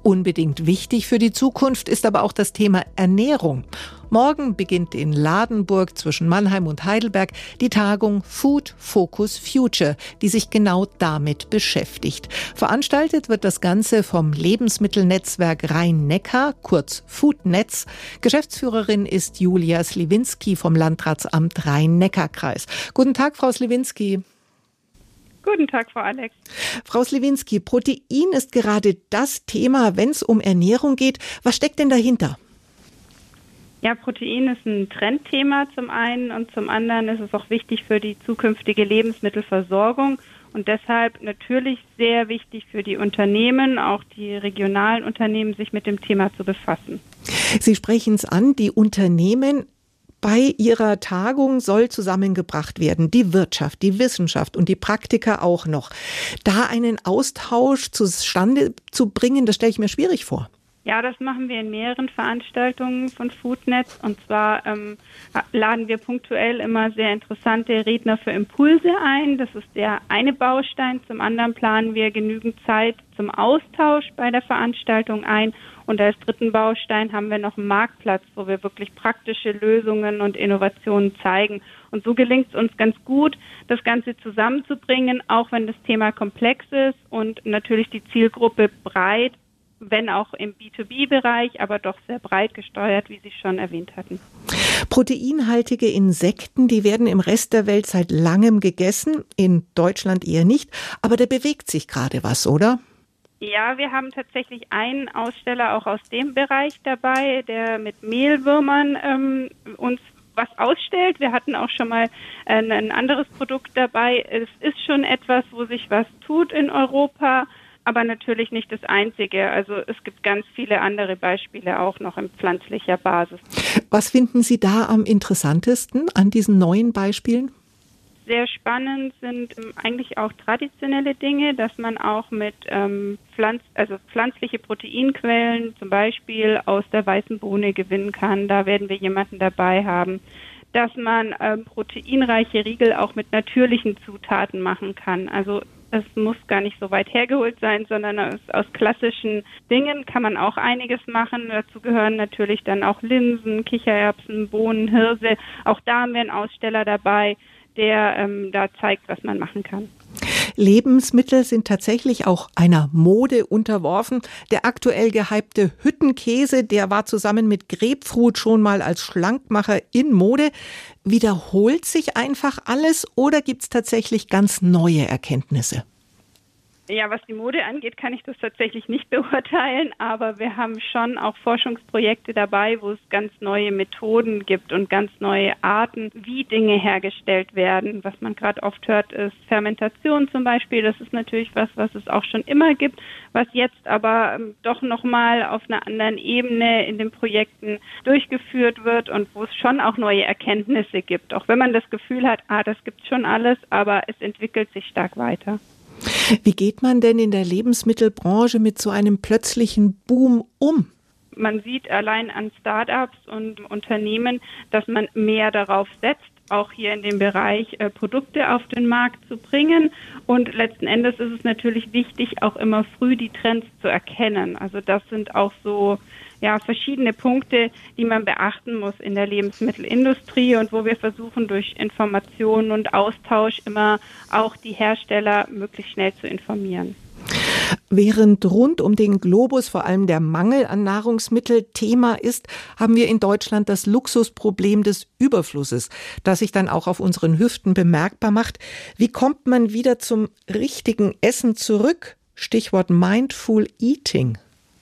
Unbedingt wichtig für die Zukunft ist aber auch das Thema Ernährung. Morgen beginnt in Ladenburg zwischen Mannheim und Heidelberg die Tagung Food Focus Future, die sich genau damit beschäftigt. Veranstaltet wird das Ganze vom Lebensmittelnetzwerk Rhein-Neckar, kurz Foodnetz. Geschäftsführerin ist Julia Slewinski vom Landratsamt Rhein-Neckar-Kreis. Guten Tag, Frau Slewinski. Guten Tag, Frau Alex. Frau Slewinski, Protein ist gerade das Thema, wenn es um Ernährung geht. Was steckt denn dahinter? Ja, Protein ist ein Trendthema zum einen und zum anderen ist es auch wichtig für die zukünftige Lebensmittelversorgung und deshalb natürlich sehr wichtig für die Unternehmen, auch die regionalen Unternehmen, sich mit dem Thema zu befassen. Sie sprechen es an, die Unternehmen. Bei Ihrer Tagung soll zusammengebracht werden, die Wirtschaft, die Wissenschaft und die Praktiker auch noch. Da einen Austausch zustande zu bringen, das stelle ich mir schwierig vor. Ja, das machen wir in mehreren Veranstaltungen von Foodnetz. Und zwar laden wir punktuell immer sehr interessante Redner für Impulse ein. Das ist der eine Baustein. Zum anderen planen wir genügend Zeit zum Austausch bei der Veranstaltung ein. Und als dritten Baustein haben wir noch einen Marktplatz, wo wir wirklich praktische Lösungen und Innovationen zeigen. Und so gelingt es uns ganz gut, das Ganze zusammenzubringen, auch wenn das Thema komplex ist und natürlich die Zielgruppe breit, wenn auch im B2B-Bereich, aber doch sehr breit gesteuert, wie Sie schon erwähnt hatten. Proteinhaltige Insekten, die werden im Rest der Welt seit langem gegessen, in Deutschland eher nicht. Aber da bewegt sich gerade was, oder? Ja, wir haben tatsächlich einen Aussteller auch aus dem Bereich dabei, der mit Mehlwürmern uns was ausstellt. Wir hatten auch schon mal ein anderes Produkt dabei. Es ist schon etwas, wo sich was tut in Europa, aber natürlich nicht das Einzige. Also es gibt ganz viele andere Beispiele auch noch in pflanzlicher Basis. Was finden Sie da am interessantesten an diesen neuen Beispielen? Sehr spannend sind eigentlich auch traditionelle Dinge, dass man auch mit pflanzliche Proteinquellen zum Beispiel aus der weißen Bohne gewinnen kann. Da werden wir jemanden dabei haben. Dass man proteinreiche Riegel auch mit natürlichen Zutaten machen kann. Also es muss gar nicht so weit hergeholt sein, sondern aus klassischen Dingen kann man auch einiges machen. Dazu gehören natürlich dann auch Linsen, Kichererbsen, Bohnen, Hirse. Auch da haben wir einen Aussteller dabei, der da zeigt, was man machen kann. Lebensmittel sind tatsächlich auch einer Mode unterworfen. Der aktuell gehypte Hüttenkäse, der war zusammen mit Grapefruit schon mal als Schlankmacher in Mode. Wiederholt sich einfach alles oder gibt es tatsächlich ganz neue Erkenntnisse? Ja, was die Mode angeht, kann ich das tatsächlich nicht beurteilen, aber wir haben schon auch Forschungsprojekte dabei, wo es ganz neue Methoden gibt und ganz neue Arten, wie Dinge hergestellt werden. Was man gerade oft hört, ist Fermentation zum Beispiel. Das ist natürlich was es auch schon immer gibt, was jetzt aber doch nochmal auf einer anderen Ebene in den Projekten durchgeführt wird und wo es schon auch neue Erkenntnisse gibt. Auch wenn man das Gefühl hat, das gibt schon alles, aber es entwickelt sich stark weiter. Wie geht man denn in der Lebensmittelbranche mit so einem plötzlichen Boom um? Man sieht allein an Start-ups und Unternehmen, dass man mehr darauf setzt, auch hier in dem Bereich Produkte auf den Markt zu bringen. Und letzten Endes ist es natürlich wichtig, auch immer früh die Trends zu erkennen. Also das sind auch so verschiedene Punkte, die man beachten muss in der Lebensmittelindustrie und wo wir versuchen, durch Informationen und Austausch immer auch die Hersteller möglichst schnell zu informieren. Während rund um den Globus vor allem der Mangel an Nahrungsmittel Thema ist, haben wir in Deutschland das Luxusproblem des Überflusses, das sich dann auch auf unseren Hüften bemerkbar macht. Wie kommt man wieder zum richtigen Essen zurück? Stichwort Mindful Eating.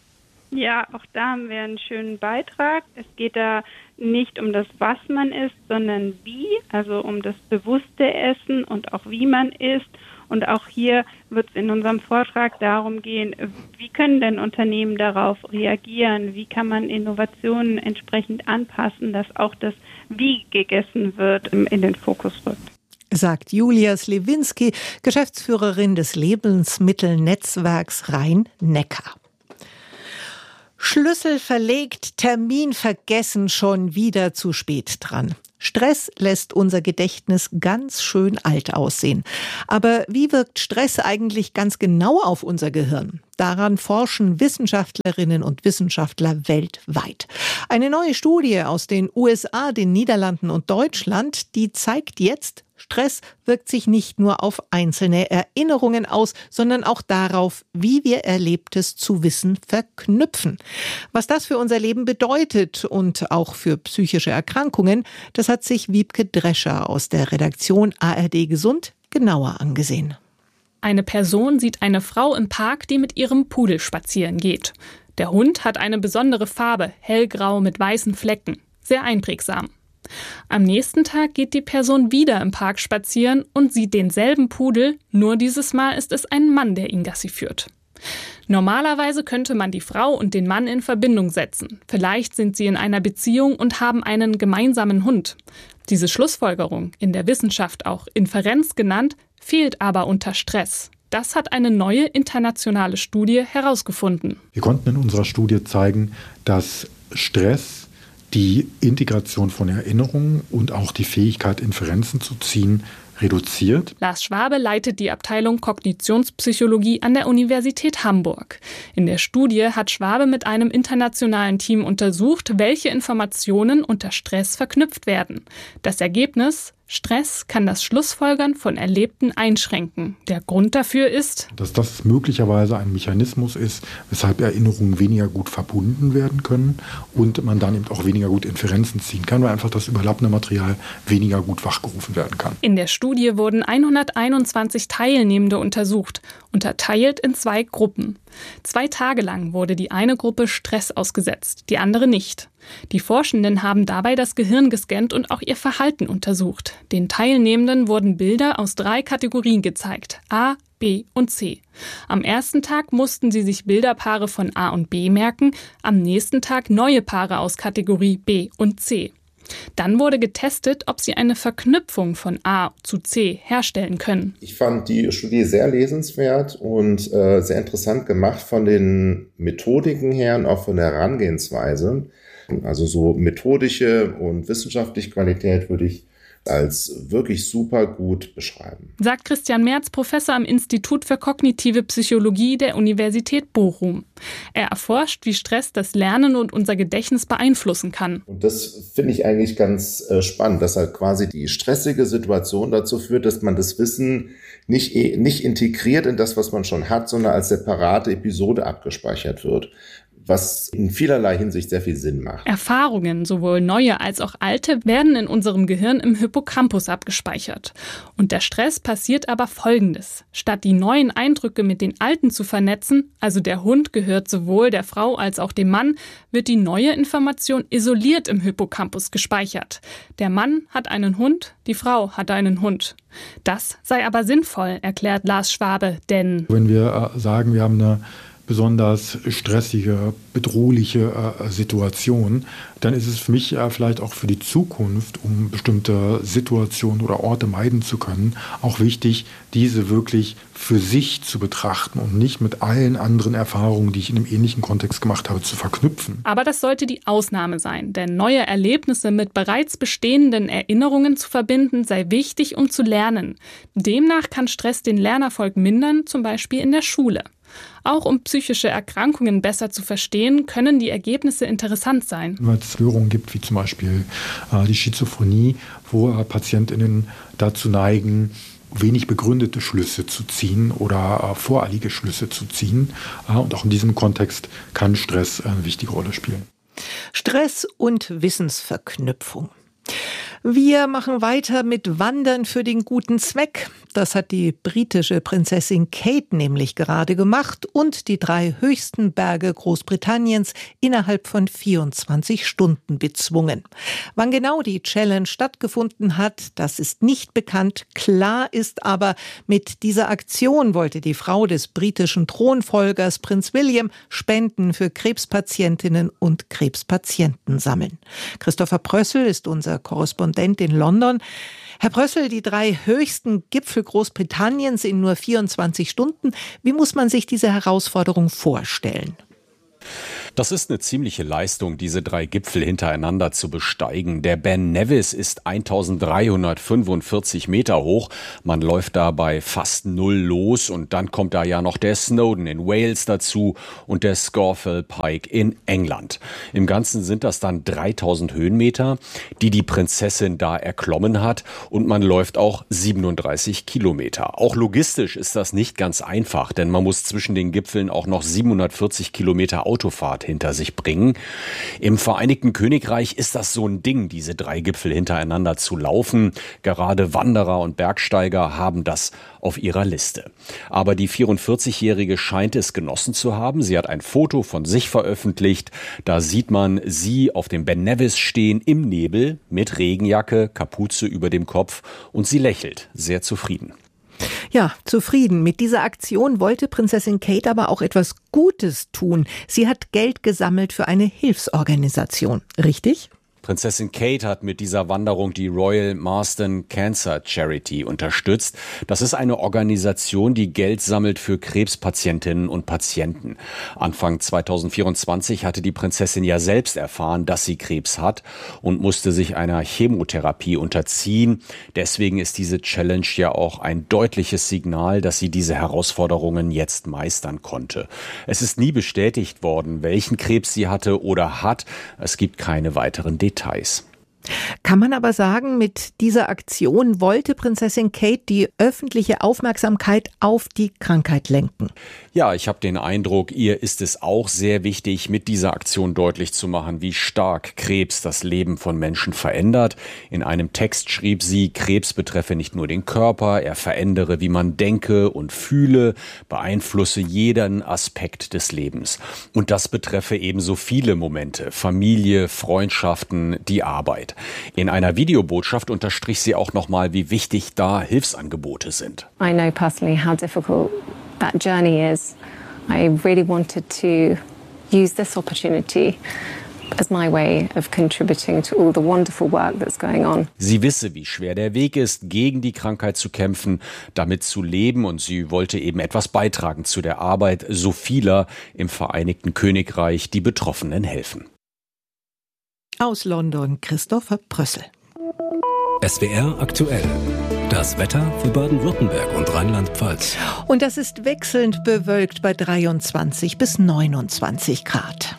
Ja, auch da haben wir einen schönen Beitrag. Es geht da nicht um das, was man isst, sondern wie, also um das bewusste Essen und auch wie man isst. Und auch hier wird es in unserem Vortrag darum gehen, wie können denn Unternehmen darauf reagieren? Wie kann man Innovationen entsprechend anpassen, dass auch das Wie gegessen wird in den Fokus rückt? Sagt Julia Slewinski, Geschäftsführerin des Lebensmittelnetzwerks Rhein-Neckar. Schlüssel verlegt, Termin vergessen, schon wieder zu spät dran. Stress lässt unser Gedächtnis ganz schön alt aussehen. Aber wie wirkt Stress eigentlich ganz genau auf unser Gehirn? Daran forschen Wissenschaftlerinnen und Wissenschaftler weltweit. Eine neue Studie aus den USA, den Niederlanden und Deutschland, die zeigt jetzt, Stress wirkt sich nicht nur auf einzelne Erinnerungen aus, sondern auch darauf, wie wir Erlebtes zu Wissen verknüpfen. Was das für unser Leben bedeutet und auch für psychische Erkrankungen, das hat sich Wiebke Drescher aus der Redaktion ARD Gesund genauer angesehen. Eine Person sieht eine Frau im Park, die mit ihrem Pudel spazieren geht. Der Hund hat eine besondere Farbe, hellgrau mit weißen Flecken. Sehr einprägsam. Am nächsten Tag geht die Person wieder im Park spazieren und sieht denselben Pudel, nur dieses Mal ist es ein Mann, der ihn Gassi führt. Normalerweise könnte man die Frau und den Mann in Verbindung setzen. Vielleicht sind sie in einer Beziehung und haben einen gemeinsamen Hund. Diese Schlussfolgerung, in der Wissenschaft auch Inferenz genannt, fehlt aber unter Stress. Das hat eine neue internationale Studie herausgefunden. Wir konnten in unserer Studie zeigen, dass Stress die Integration von Erinnerungen und auch die Fähigkeit, Inferenzen zu ziehen, reduziert. Lars Schwabe leitet die Abteilung Kognitionspsychologie an der Universität Hamburg. In der Studie hat Schwabe mit einem internationalen Team untersucht, welche Informationen unter Stress verknüpft werden. Das Ergebnis: Stress kann das Schlussfolgern von Erlebten einschränken. Der Grund dafür ist, dass das möglicherweise ein Mechanismus ist, weshalb Erinnerungen weniger gut verbunden werden können und man dann eben auch weniger gut Inferenzen ziehen kann, weil einfach das überlappende Material weniger gut wachgerufen werden kann. In der Studie wurden 121 Teilnehmende untersucht, unterteilt in 2 Gruppen. 2 Tage lang wurde die eine Gruppe Stress ausgesetzt, die andere nicht. Die Forschenden haben dabei das Gehirn gescannt und auch ihr Verhalten untersucht. Den Teilnehmenden wurden Bilder aus 3 Kategorien gezeigt: A, B und C. Am ersten Tag mussten sie sich Bilderpaare von A und B merken, am nächsten Tag neue Paare aus Kategorie B und C. Dann wurde getestet, ob sie eine Verknüpfung von A zu C herstellen können. Ich fand die Studie sehr lesenswert und sehr interessant gemacht von den Methodiken her und auch von der Herangehensweise. Also so methodische und wissenschaftliche Qualität würde ich als wirklich super gut beschreiben. Sagt Christian Merz, Professor am Institut für kognitive Psychologie der Universität Bochum. Er erforscht, wie Stress das Lernen und unser Gedächtnis beeinflussen kann. Und das finde ich eigentlich ganz spannend, dass halt quasi die stressige Situation dazu führt, dass man das Wissen nicht integriert in das, was man schon hat, sondern als separate Episode abgespeichert wird, was in vielerlei Hinsicht sehr viel Sinn macht. Erfahrungen, sowohl neue als auch alte, werden in unserem Gehirn im Hippocampus abgespeichert. Und der Stress passiert aber Folgendes: Statt die neuen Eindrücke mit den alten zu vernetzen, also der Hund gehört sowohl der Frau als auch dem Mann, wird die neue Information isoliert im Hippocampus gespeichert. Der Mann hat einen Hund, die Frau hat einen Hund. Das sei aber sinnvoll, erklärt Lars Schwabe, denn wenn wir sagen, wir haben eine besonders stressige, bedrohliche Situation, dann ist es für mich vielleicht auch für die Zukunft, um bestimmte Situationen oder Orte meiden zu können, auch wichtig, diese wirklich für sich zu betrachten und nicht mit allen anderen Erfahrungen, die ich in einem ähnlichen Kontext gemacht habe, zu verknüpfen. Aber das sollte die Ausnahme sein, denn neue Erlebnisse mit bereits bestehenden Erinnerungen zu verbinden, sei wichtig, um zu lernen. Demnach kann Stress den Lernerfolg mindern, zum Beispiel in der Schule. Auch um psychische Erkrankungen besser zu verstehen, können die Ergebnisse interessant sein. Wenn es Störungen gibt, wie zum Beispiel die Schizophrenie, wo PatientInnen dazu neigen, wenig begründete Schlüsse zu ziehen oder voreilige Schlüsse zu ziehen. Und auch in diesem Kontext kann Stress eine wichtige Rolle spielen. Stress und Wissensverknüpfung. Wir machen weiter mit Wandern für den guten Zweck. Das hat die britische Prinzessin Kate nämlich gerade gemacht und die 3 höchsten Berge Großbritanniens innerhalb von 24 Stunden bezwungen. Wann genau die Challenge stattgefunden hat, das ist nicht bekannt. Klar ist aber, mit dieser Aktion wollte die Frau des britischen Thronfolgers Prinz William Spenden für Krebspatientinnen und Krebspatienten sammeln. Christopher Prössel ist unser Korrespondent in London. Herr Prössel, die 3 höchsten Gipfel Großbritanniens in nur 24 Stunden. Wie muss man sich diese Herausforderung vorstellen? Das ist eine ziemliche Leistung, diese 3 Gipfel hintereinander zu besteigen. Der Ben Nevis ist 1345 Meter hoch. Man läuft da bei fast 0 los und dann kommt da ja noch der Snowdon in Wales dazu und der Scawfell Pike in England. Im Ganzen sind das dann 3000 Höhenmeter, die Prinzessin da erklommen hat, und man läuft auch 37 Kilometer. Auch logistisch ist das nicht ganz einfach, denn man muss zwischen den Gipfeln auch noch 740 Kilometer Autofahrt hinter sich bringen. Im Vereinigten Königreich ist das so ein Ding, diese 3 Gipfel hintereinander zu laufen. Gerade Wanderer und Bergsteiger haben das auf ihrer Liste. Aber die 44-Jährige scheint es genossen zu haben. Sie hat ein Foto von sich veröffentlicht. Da sieht man sie auf dem Ben Nevis stehen im Nebel mit Regenjacke, Kapuze über dem Kopf, und sie lächelt, sehr zufrieden. Ja, zufrieden. Mit dieser Aktion wollte Prinzessin Kate aber auch etwas Gutes tun. Sie hat Geld gesammelt für eine Hilfsorganisation. Richtig? Prinzessin Kate hat mit dieser Wanderung die Royal Marsden Cancer Charity unterstützt. Das ist eine Organisation, die Geld sammelt für Krebspatientinnen und Patienten. Anfang 2024 hatte die Prinzessin ja selbst erfahren, dass sie Krebs hat und musste sich einer Chemotherapie unterziehen. Deswegen ist diese Challenge ja auch ein deutliches Signal, dass sie diese Herausforderungen jetzt meistern konnte. Es ist nie bestätigt worden, welchen Krebs sie hatte oder hat. Es gibt keine weiteren Details. Kann man aber sagen, mit dieser Aktion wollte Prinzessin Kate die öffentliche Aufmerksamkeit auf die Krankheit lenken? Ja, ich habe den Eindruck, ihr ist es auch sehr wichtig, mit dieser Aktion deutlich zu machen, wie stark Krebs das Leben von Menschen verändert. In einem Text schrieb sie, Krebs betreffe nicht nur den Körper, er verändere, wie man denke und fühle, beeinflusse jeden Aspekt des Lebens. Und das betreffe ebenso viele Momente, Familie, Freundschaften, die Arbeit. In einer Videobotschaft unterstrich sie auch nochmal, wie wichtig da Hilfsangebote sind. I know personally how difficult that journey is. I really wanted to use this opportunity as my way of contributing to all the wonderful work that's going on. Sie wisse, wie schwer der Weg ist, gegen die Krankheit zu kämpfen, damit zu leben, und sie wollte eben etwas beitragen zu der Arbeit so vieler im Vereinigten Königreich, die Betroffenen helfen. Aus London Christopher Prössel. SWR aktuell. Das Wetter für Baden-Württemberg und Rheinland-Pfalz. Und das ist wechselnd bewölkt bei 23 bis 29 Grad.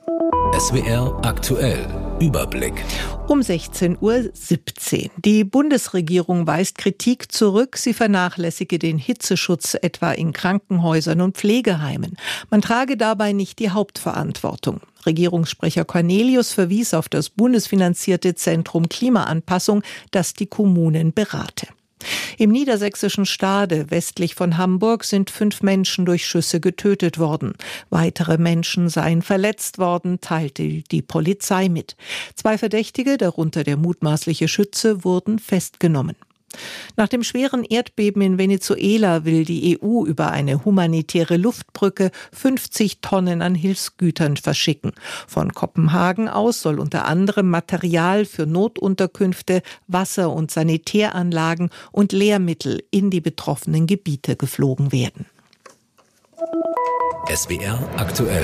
SWR aktuell. Überblick. Um 16:17 Uhr. Die Bundesregierung weist Kritik zurück, sie vernachlässige den Hitzeschutz etwa in Krankenhäusern und Pflegeheimen. Man trage dabei nicht die Hauptverantwortung. Regierungssprecher Cornelius verwies auf das bundesfinanzierte Zentrum Klimaanpassung, das die Kommunen berate. Im niedersächsischen Stade westlich von Hamburg sind 5 Menschen durch Schüsse getötet worden. Weitere Menschen seien verletzt worden, teilte die Polizei mit. 2 Verdächtige, darunter der mutmaßliche Schütze, wurden festgenommen. Nach dem schweren Erdbeben in Venezuela will die EU über eine humanitäre Luftbrücke 50 Tonnen an Hilfsgütern verschicken. Von Kopenhagen aus soll unter anderem Material für Notunterkünfte, Wasser- und Sanitäranlagen und Lehrmittel in die betroffenen Gebiete geflogen werden. SWR aktuell.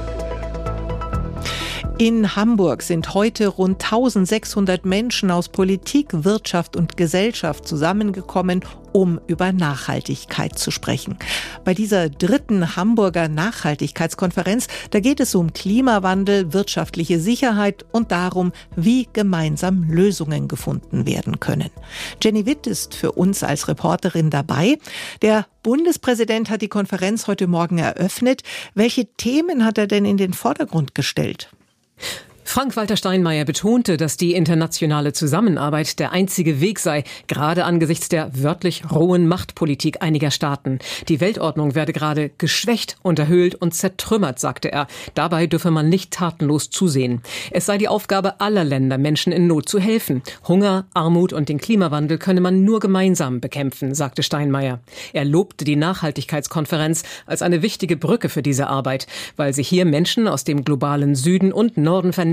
In Hamburg sind heute rund 1600 Menschen aus Politik, Wirtschaft und Gesellschaft zusammengekommen, um über Nachhaltigkeit zu sprechen. Bei dieser 3. Hamburger Nachhaltigkeitskonferenz, da geht es um Klimawandel, wirtschaftliche Sicherheit und darum, wie gemeinsam Lösungen gefunden werden können. Jenny Witt ist für uns als Reporterin dabei. Der Bundespräsident hat die Konferenz heute Morgen eröffnet. Welche Themen hat er denn in den Vordergrund gestellt? Frank-Walter Steinmeier betonte, dass die internationale Zusammenarbeit der einzige Weg sei, gerade angesichts der wörtlich rohen Machtpolitik einiger Staaten. Die Weltordnung werde gerade geschwächt, unterhöhlt und zertrümmert, sagte er. Dabei dürfe man nicht tatenlos zusehen. Es sei die Aufgabe aller Länder, Menschen in Not zu helfen. Hunger, Armut und den Klimawandel könne man nur gemeinsam bekämpfen, sagte Steinmeier. Er lobte die Nachhaltigkeitskonferenz als eine wichtige Brücke für diese Arbeit, weil sich hier Menschen aus dem globalen Süden und Norden vernetzen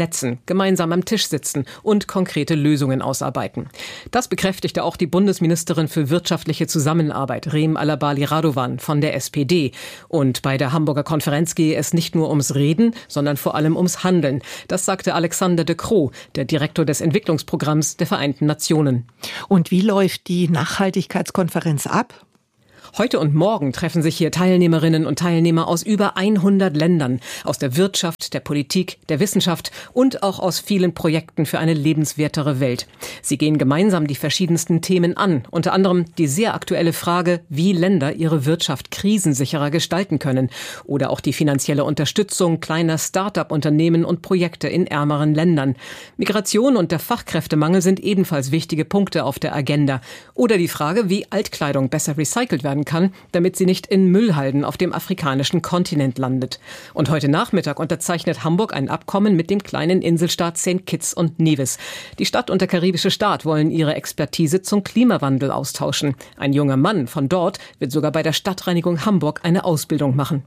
vernetzen, gemeinsam am Tisch sitzen und konkrete Lösungen ausarbeiten. Das bekräftigte auch die Bundesministerin für wirtschaftliche Zusammenarbeit, Reem Alabali Radovan von der SPD. Und bei der Hamburger Konferenz gehe es nicht nur ums Reden, sondern vor allem ums Handeln. Das sagte Alexander de Croo, der Direktor des Entwicklungsprogramms der Vereinten Nationen. Und wie läuft die Nachhaltigkeitskonferenz ab? Heute und morgen treffen sich hier Teilnehmerinnen und Teilnehmer aus über 100 Ländern, aus der Wirtschaft, der Politik, der Wissenschaft und auch aus vielen Projekten für eine lebenswertere Welt. Sie gehen gemeinsam die verschiedensten Themen an, unter anderem die sehr aktuelle Frage, wie Länder ihre Wirtschaft krisensicherer gestalten können oder auch die finanzielle Unterstützung kleiner Start-up-Unternehmen und Projekte in ärmeren Ländern. Migration und der Fachkräftemangel sind ebenfalls wichtige Punkte auf der Agenda. Oder die Frage, wie Altkleidung besser recycelt werden kann, damit sie nicht in Müllhalden auf dem afrikanischen Kontinent landet. Und heute Nachmittag unterzeichnet Hamburg ein Abkommen mit dem kleinen Inselstaat St. Kitts und Nevis. Die Stadt und der karibische Staat wollen ihre Expertise zum Klimawandel austauschen. Ein junger Mann von dort wird sogar bei der Stadtreinigung Hamburg eine Ausbildung machen.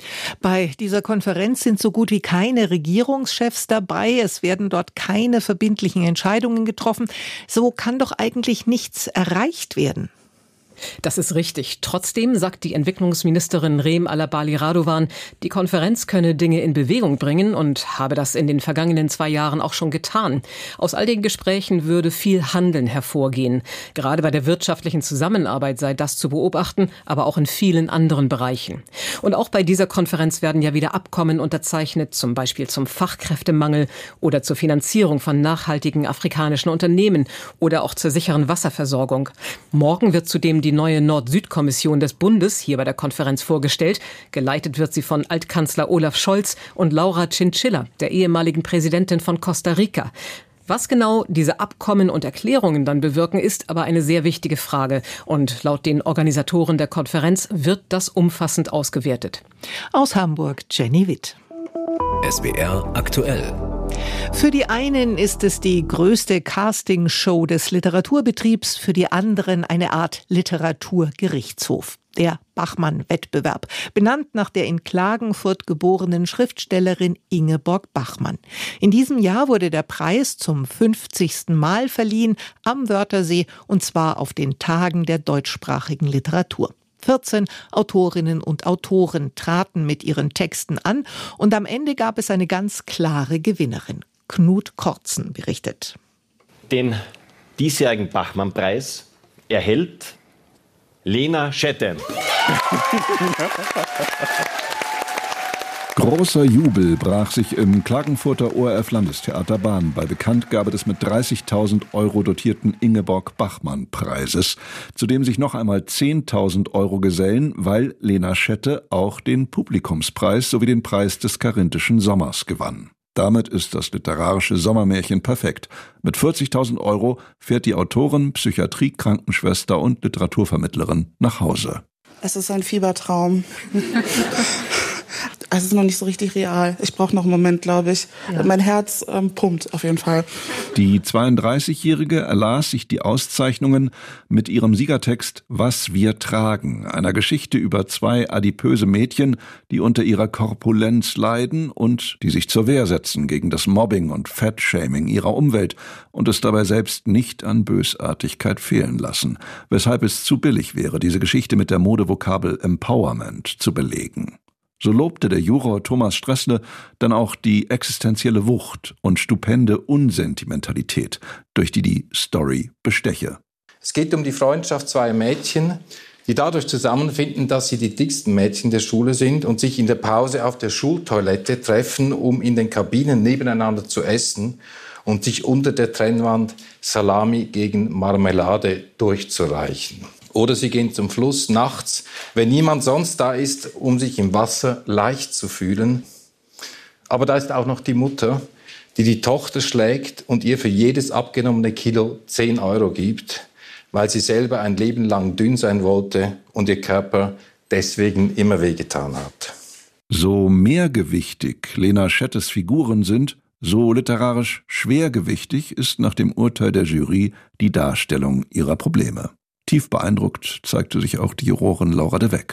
Bei dieser Konferenz sind so gut wie keine Regierungschefs dabei. Es werden dort keine verbindlichen Entscheidungen getroffen. So kann doch eigentlich nichts erreicht werden. Das ist richtig. Trotzdem sagt die Entwicklungsministerin Reem Alabali Radovan, die Konferenz könne Dinge in Bewegung bringen und habe das in den vergangenen 2 Jahren auch schon getan. Aus all den Gesprächen würde viel Handeln hervorgehen. Gerade bei der wirtschaftlichen Zusammenarbeit sei das zu beobachten, aber auch in vielen anderen Bereichen. Und auch bei dieser Konferenz werden ja wieder Abkommen unterzeichnet, zum Beispiel zum Fachkräftemangel oder zur Finanzierung von nachhaltigen afrikanischen Unternehmen oder auch zur sicheren Wasserversorgung. Morgen wird zudem die neue Nord-Süd-Kommission des Bundes hier bei der Konferenz vorgestellt. Geleitet wird sie von Altkanzler Olaf Scholz und Laura Chinchilla, der ehemaligen Präsidentin von Costa Rica. Was genau diese Abkommen und Erklärungen dann bewirken, ist aber eine sehr wichtige Frage. Und laut den Organisatoren der Konferenz wird das umfassend ausgewertet. Aus Hamburg, Jenny Witt. SWR aktuell. Für die einen ist es die größte Castingshow des Literaturbetriebs, für die anderen eine Art Literaturgerichtshof. Der Bachmann-Wettbewerb, benannt nach der in Klagenfurt geborenen Schriftstellerin Ingeborg Bachmann. In diesem Jahr wurde der Preis zum 50. Mal verliehen am Wörthersee, und zwar auf den Tagen der deutschsprachigen Literatur. 14 Autorinnen und Autoren traten mit ihren Texten an und am Ende gab es eine ganz klare Gewinnerin. Knut Kortzen berichtet. Den diesjährigen Bachmann-Preis erhält Lena Schette. Großer Jubel brach sich im Klagenfurter ORF-Landestheater Bahn bei Bekanntgabe des mit 30.000 € dotierten Ingeborg-Bachmann-Preises, zu dem sich noch einmal 10.000 € gesellen, weil Lena Schette auch den Publikumspreis sowie den Preis des Karinthischen Sommers gewann. Damit ist das literarische Sommermärchen perfekt. Mit 40.000 € fährt die Autorin, Psychiatrie-Krankenschwester und Literaturvermittlerin nach Hause. Es ist ein Fiebertraum. Es ist noch nicht so richtig real. Ich brauche noch einen Moment, glaube ich. Ja. Mein Herz pumpt auf jeden Fall. Die 32-Jährige erlas sich die Auszeichnungen mit ihrem Siegertext »Was wir tragen«, einer Geschichte über 2 adipöse Mädchen, die unter ihrer Korpulenz leiden und die sich zur Wehr setzen gegen das Mobbing und Fat-Shaming ihrer Umwelt und es dabei selbst nicht an Bösartigkeit fehlen lassen, weshalb es zu billig wäre, diese Geschichte mit der Modevokabel Empowerment zu belegen. So lobte der Juror Thomas Stressle dann auch die existenzielle Wucht und stupende Unsentimentalität, durch die Story besteche. Es geht um die Freundschaft zweier Mädchen, die dadurch zusammenfinden, dass sie die dicksten Mädchen der Schule sind und sich in der Pause auf der Schultoilette treffen, um in den Kabinen nebeneinander zu essen und sich unter der Trennwand Salami gegen Marmelade durchzureichen. Oder sie gehen zum Fluss nachts, wenn niemand sonst da ist, um sich im Wasser leicht zu fühlen. Aber da ist auch noch die Mutter, die die Tochter schlägt und ihr für jedes abgenommene Kilo 10 € gibt, weil sie selber ein Leben lang dünn sein wollte und ihr Körper deswegen immer wehgetan hat. So mehrgewichtig Lena Schettes Figuren sind, so literarisch schwergewichtig ist nach dem Urteil der Jury die Darstellung ihrer Probleme. Tief beeindruckt zeigte sich auch die Jurorin Laura de Weck.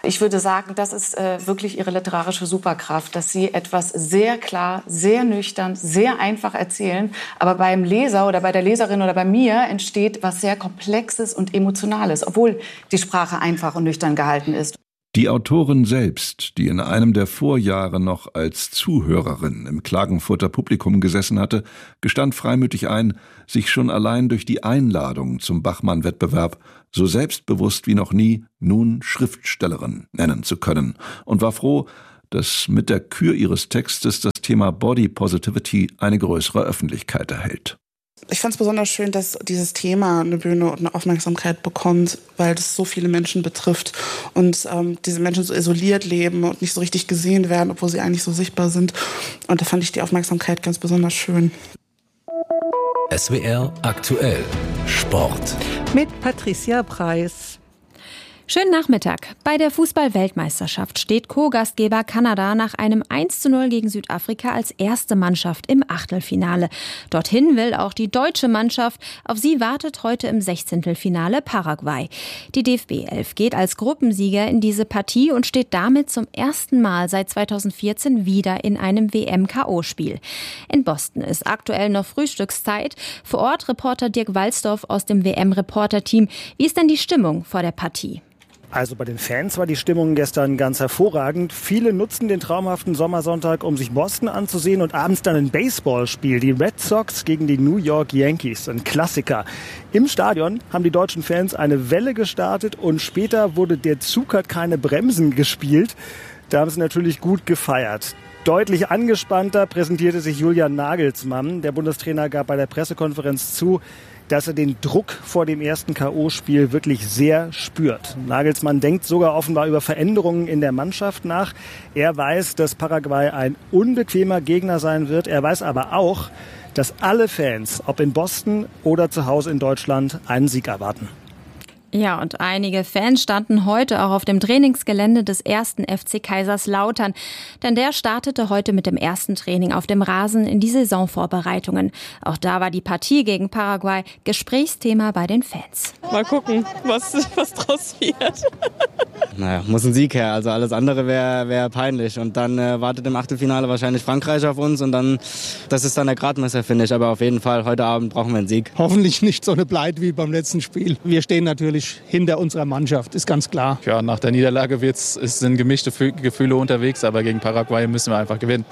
Ich würde sagen, das ist wirklich ihre literarische Superkraft, dass sie etwas sehr klar, sehr nüchtern, sehr einfach erzählen, aber beim Leser oder bei der Leserin oder bei mir entsteht was sehr Komplexes und Emotionales, obwohl die Sprache einfach und nüchtern gehalten ist. Die Autorin selbst, die in einem der Vorjahre noch als Zuhörerin im Klagenfurter Publikum gesessen hatte, gestand freimütig ein, sich schon allein durch die Einladung zum Bachmann-Wettbewerb so selbstbewusst wie noch nie nun Schriftstellerin nennen zu können und war froh, dass mit der Kür ihres Textes das Thema Body Positivity eine größere Öffentlichkeit erhält. Ich fand es besonders schön, dass dieses Thema eine Bühne und eine Aufmerksamkeit bekommt, weil das so viele Menschen betrifft und diese Menschen so isoliert leben und nicht so richtig gesehen werden, obwohl sie eigentlich so sichtbar sind. Und da fand ich die Aufmerksamkeit ganz besonders schön. SWR aktuell Sport. Mit Patricia Preiss. Schönen Nachmittag. Bei der Fußball-Weltmeisterschaft steht Co-Gastgeber Kanada nach einem 1:0 gegen Südafrika als erste Mannschaft im Achtelfinale. Dorthin will auch die deutsche Mannschaft. Auf sie wartet heute im 16. Paraguay. Die DFB-11 geht als Gruppensieger in diese Partie und steht damit zum ersten Mal seit 2014 wieder in einem WM-KO-Spiel. In Boston ist aktuell noch Frühstückszeit. Vor Ort Reporter Dirk Walsdorf aus dem WM-Reporter-Team. Wie ist denn die Stimmung vor der Partie? Also bei den Fans war die Stimmung gestern ganz hervorragend. Viele nutzen den traumhaften Sommersonntag, um sich Boston anzusehen und abends dann ein Baseballspiel. Die Red Sox gegen die New York Yankees, ein Klassiker. Im Stadion haben die deutschen Fans eine Welle gestartet und später wurde Der Zug hat keine Bremsen gespielt. Da haben sie natürlich gut gefeiert. Deutlich angespannter präsentierte sich Julian Nagelsmann. Der Bundestrainer gab bei der Pressekonferenz zu, dass er den Druck vor dem ersten K.O.-Spiel wirklich sehr spürt. Nagelsmann denkt sogar offenbar über Veränderungen in der Mannschaft nach. Er weiß, dass Paraguay ein unbequemer Gegner sein wird. Er weiß aber auch, dass alle Fans, ob in Boston oder zu Hause in Deutschland, einen Sieg erwarten. Ja, und einige Fans standen heute auch auf dem Trainingsgelände des 1. FC Kaiserslautern. Denn der startete heute mit dem ersten Training auf dem Rasen in die Saisonvorbereitungen. Auch da war die Partie gegen Paraguay Gesprächsthema bei den Fans. Mal gucken, was draus wird. Naja, muss ein Sieg her. Also alles andere wäre peinlich. Und dann wartet im Achtelfinale wahrscheinlich Frankreich auf uns. Und dann, das ist dann der Gradmesser, finde ich. Aber auf jeden Fall, heute Abend brauchen wir einen Sieg. Hoffentlich nicht so eine Pleite wie beim letzten Spiel. Wir stehen natürlich hinter unserer Mannschaft, ist ganz klar. Ja, nach der Niederlage sind gemischte Gefühle unterwegs, aber gegen Paraguay müssen wir einfach gewinnen.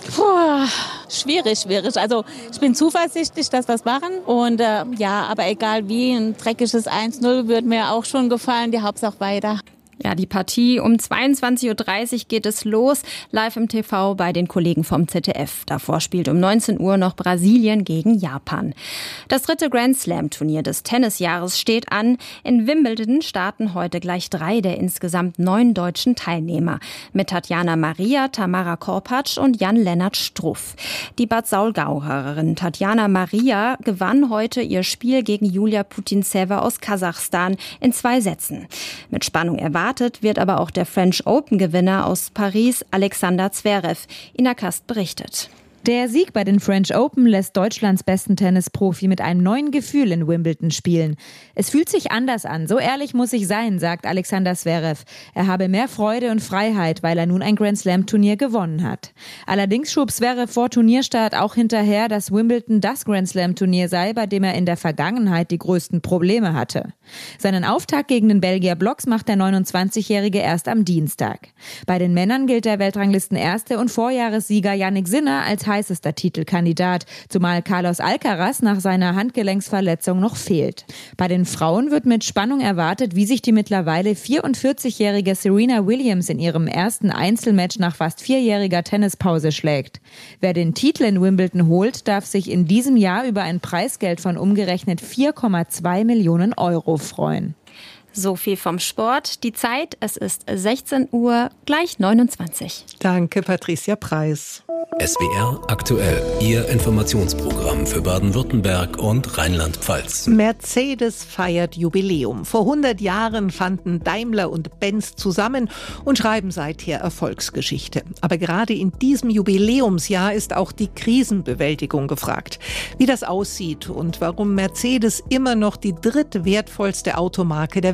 Schwierig. Also ich bin zuversichtlich, dass wir es machen. Und aber egal wie, ein dreckiges 1:0 würde mir auch schon gefallen. Die Hauptsache weiter. Ja, die Partie um 22.30 Uhr geht es los, live im TV bei den Kollegen vom ZDF. Davor spielt um 19 Uhr noch Brasilien gegen Japan. Das 3. Grand-Slam-Turnier des Tennisjahres steht an. In Wimbledon starten heute gleich 3 der insgesamt 9 deutschen Teilnehmer. Mit Tatjana Maria, Tamara Korpatsch und Jan-Lennart Struff. Die Bad Saulgauerin Tatjana Maria gewann heute ihr Spiel gegen Julia Putintseva aus Kasachstan in 2 Sätzen. Mit Spannung erwartet wird aber auch der French Open-Gewinner aus Paris, Alexander Zverev. Ina Kast berichtet. Der Sieg bei den French Open lässt Deutschlands besten Tennisprofi mit einem neuen Gefühl in Wimbledon spielen. Es fühlt sich anders an, so ehrlich muss ich sein, sagt Alexander Zverev. Er habe mehr Freude und Freiheit, weil er nun ein Grand-Slam-Turnier gewonnen hat. Allerdings schob Zverev vor Turnierstart auch hinterher, dass Wimbledon das Grand-Slam-Turnier sei, bei dem er in der Vergangenheit die größten Probleme hatte. Seinen Auftakt gegen den Belgier Blocks macht der 29-Jährige erst am Dienstag. Bei den Männern gilt der Weltranglisten-Erste und Vorjahressieger Jannik Sinner als heißester Titelkandidat, zumal Carlos Alcaraz nach seiner Handgelenksverletzung noch fehlt. Bei den Frauen wird mit Spannung erwartet, wie sich die mittlerweile 44-jährige Serena Williams in ihrem ersten Einzelmatch nach fast 4-jähriger Tennispause schlägt. Wer den Titel in Wimbledon holt, darf sich in diesem Jahr über ein Preisgeld von umgerechnet 4,2 Millionen Euro freuen. So viel vom Sport. Die Zeit, es ist 16 Uhr, gleich 29. Danke, Patricia Preiss. SWR aktuell, Ihr Informationsprogramm für Baden-Württemberg und Rheinland-Pfalz. Mercedes feiert Jubiläum. Vor 100 Jahren fanden Daimler und Benz zusammen und schreiben seither Erfolgsgeschichte. Aber gerade in diesem Jubiläumsjahr ist auch die Krisenbewältigung gefragt. Wie das aussieht und warum Mercedes immer noch die drittwertvollste Automarke der Welt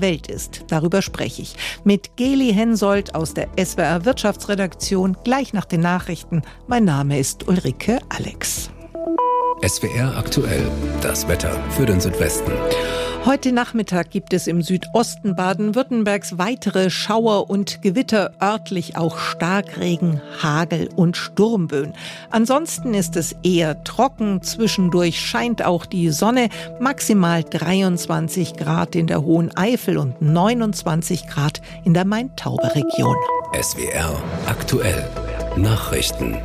Welt ist. Darüber spreche ich mit Geli Hensoldt aus der SWR Wirtschaftsredaktion gleich nach den Nachrichten. Mein Name ist Ulrike Alex. SWR aktuell, das Wetter für den Südwesten. Heute Nachmittag gibt es im Südosten Baden-Württembergs weitere Schauer und Gewitter, örtlich auch Starkregen, Hagel und Sturmböen. Ansonsten ist es eher trocken, zwischendurch scheint auch die Sonne, maximal 23 Grad in der Hohen Eifel und 29 Grad in der Main-Tauber-Region. SWR aktuell, Nachrichten.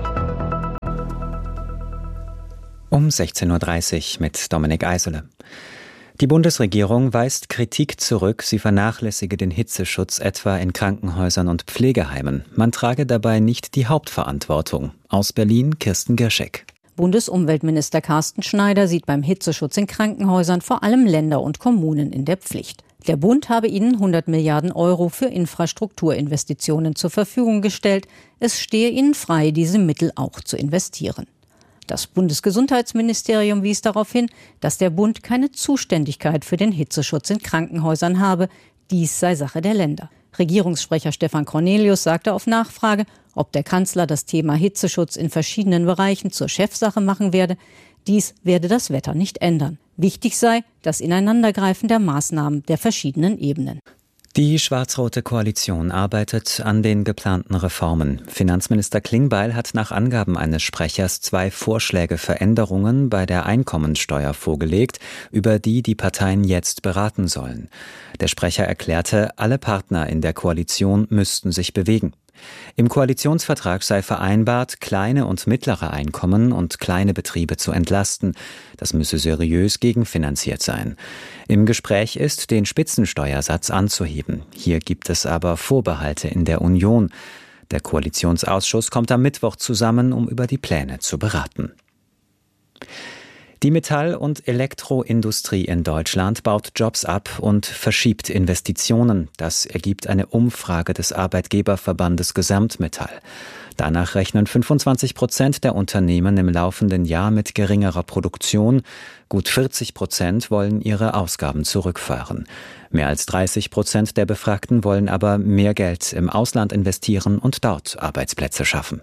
Um 16.30 Uhr mit Dominik Eisele. Die Bundesregierung weist Kritik zurück, sie vernachlässige den Hitzeschutz etwa in Krankenhäusern und Pflegeheimen. Man trage dabei nicht die Hauptverantwortung. Aus Berlin Kirsten Girschek. Bundesumweltminister Carsten Schneider sieht beim Hitzeschutz in Krankenhäusern vor allem Länder und Kommunen in der Pflicht. Der Bund habe ihnen 100 Milliarden Euro für Infrastrukturinvestitionen zur Verfügung gestellt. Es stehe ihnen frei, diese Mittel auch zu investieren. Das Bundesgesundheitsministerium wies darauf hin, dass der Bund keine Zuständigkeit für den Hitzeschutz in Krankenhäusern habe. Dies sei Sache der Länder. Regierungssprecher Stefan Cornelius sagte auf Nachfrage, ob der Kanzler das Thema Hitzeschutz in verschiedenen Bereichen zur Chefsache machen werde. Dies werde das Wetter nicht ändern. Wichtig sei das Ineinandergreifen der Maßnahmen der verschiedenen Ebenen. Die schwarz-rote Koalition arbeitet an den geplanten Reformen. Finanzminister Klingbeil hat nach Angaben eines Sprechers 2 Vorschläge für Änderungen bei der Einkommensteuer vorgelegt, über die die Parteien jetzt beraten sollen. Der Sprecher erklärte, alle Partner in der Koalition müssten sich bewegen. Im Koalitionsvertrag sei vereinbart, kleine und mittlere Einkommen und kleine Betriebe zu entlasten. Das müsse seriös gegenfinanziert sein. Im Gespräch ist, den Spitzensteuersatz anzuheben. Hier gibt es aber Vorbehalte in der Union. Der Koalitionsausschuss kommt am Mittwoch zusammen, um über die Pläne zu beraten. Die Metall- und Elektroindustrie in Deutschland baut Jobs ab und verschiebt Investitionen. Das ergibt eine Umfrage des Arbeitgeberverbandes Gesamtmetall. Danach rechnen 25% der Unternehmen im laufenden Jahr mit geringerer Produktion. Gut 40% wollen ihre Ausgaben zurückfahren. Mehr als 30% der Befragten wollen aber mehr Geld im Ausland investieren und dort Arbeitsplätze schaffen.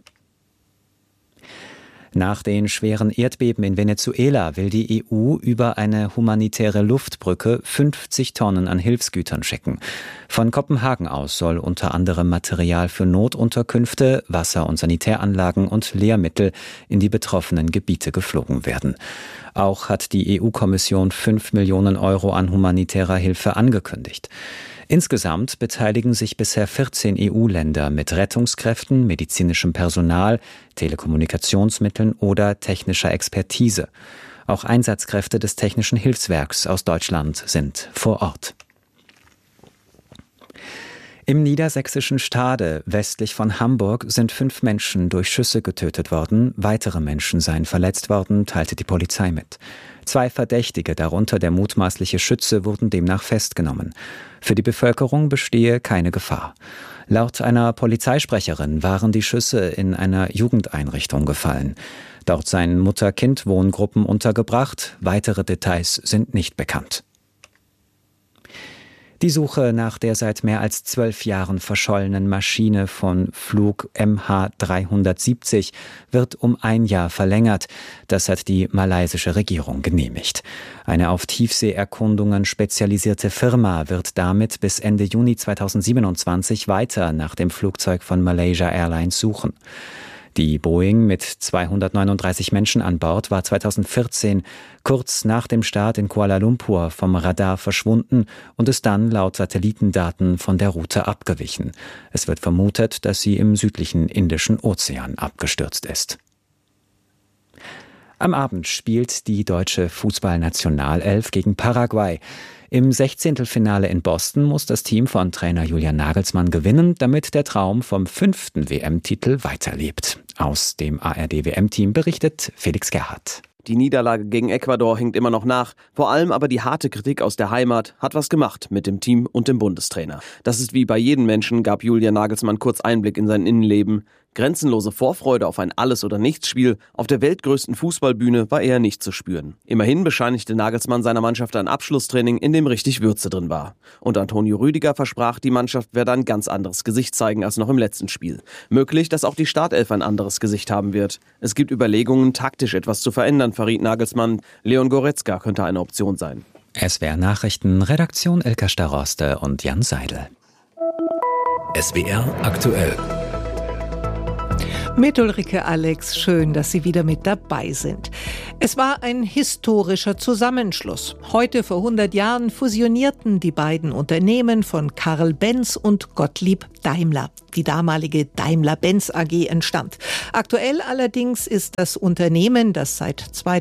Nach den schweren Erdbeben in Venezuela will die EU über eine humanitäre Luftbrücke 50 Tonnen an Hilfsgütern schicken. Von Kopenhagen aus soll unter anderem Material für Notunterkünfte, Wasser- und Sanitäranlagen und Lehrmittel in die betroffenen Gebiete geflogen werden. Auch hat die EU-Kommission 5 Millionen Euro an humanitärer Hilfe angekündigt. Insgesamt beteiligen sich bisher 14 EU-Länder mit Rettungskräften, medizinischem Personal, Telekommunikationsmitteln oder technischer Expertise. Auch Einsatzkräfte des Technischen Hilfswerks aus Deutschland sind vor Ort. Im niedersächsischen Stade, westlich von Hamburg, sind 5 Menschen durch Schüsse getötet worden. Weitere Menschen seien verletzt worden, teilte die Polizei mit. 2 Verdächtige, darunter der mutmaßliche Schütze, wurden demnach festgenommen. Für die Bevölkerung bestehe keine Gefahr. Laut einer Polizeisprecherin waren die Schüsse in einer Jugendeinrichtung gefallen. Dort seien Mutter-Kind-Wohngruppen untergebracht. Weitere Details sind nicht bekannt. Die Suche nach der seit mehr als 12 Jahren verschollenen Maschine von Flug MH370 wird um 1 Jahr verlängert. Das hat die malaysische Regierung genehmigt. Eine auf Tiefseeerkundungen spezialisierte Firma wird damit bis Ende Juni 2027 weiter nach dem Flugzeug von Malaysia Airlines suchen. Die Boeing mit 239 Menschen an Bord war 2014 kurz nach dem Start in Kuala Lumpur vom Radar verschwunden und ist dann laut Satellitendaten von der Route abgewichen. Es wird vermutet, dass sie im südlichen Indischen Ozean abgestürzt ist. Am Abend spielt die deutsche Fußballnationalelf gegen Paraguay. Im 16. in Boston muss das Team von Trainer Julian Nagelsmann gewinnen, damit der Traum vom 5. WM-Titel weiterlebt. Aus dem ARD-WM-Team berichtet Felix Gerhardt. Die Niederlage gegen Ecuador hängt immer noch nach. Vor allem aber die harte Kritik aus der Heimat hat was gemacht mit dem Team und dem Bundestrainer. Das ist wie bei jedem Menschen, gab Julian Nagelsmann kurz Einblick in sein Innenleben. Grenzenlose Vorfreude auf ein Alles-oder-Nichts-Spiel auf der weltgrößten Fußballbühne war eher nicht zu spüren. Immerhin bescheinigte Nagelsmann seiner Mannschaft ein Abschlusstraining, in dem richtig Würze drin war. Und Antonio Rüdiger versprach, die Mannschaft werde ein ganz anderes Gesicht zeigen als noch im letzten Spiel. Möglich, dass auch die Startelf ein anderes Gesicht haben wird. Es gibt Überlegungen, taktisch etwas zu verändern, verriet Nagelsmann. Leon Goretzka könnte eine Option sein. SWR Nachrichten, Redaktion Elka Staroste und Jan Seidel. SWR aktuell. Mit Ulrike Alex, schön, dass Sie wieder mit dabei sind. Es war ein historischer Zusammenschluss. Heute vor 100 Jahren fusionierten die beiden Unternehmen von Karl Benz und Gottlieb Daimler. Die damalige Daimler-Benz AG entstand. Aktuell allerdings ist das Unternehmen, das seit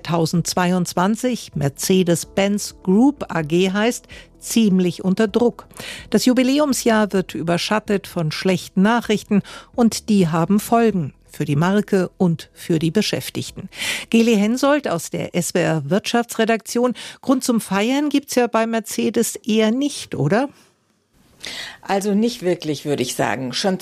2022 Mercedes-Benz Group AG heißt, ziemlich unter Druck. Das Jubiläumsjahr wird überschattet von schlechten Nachrichten und die haben Folgen für die Marke und für die Beschäftigten. Geli Hensoldt aus der SWR Wirtschaftsredaktion. Grund zum Feiern gibt's ja bei Mercedes eher nicht, oder? Also nicht wirklich, würde ich sagen. Schon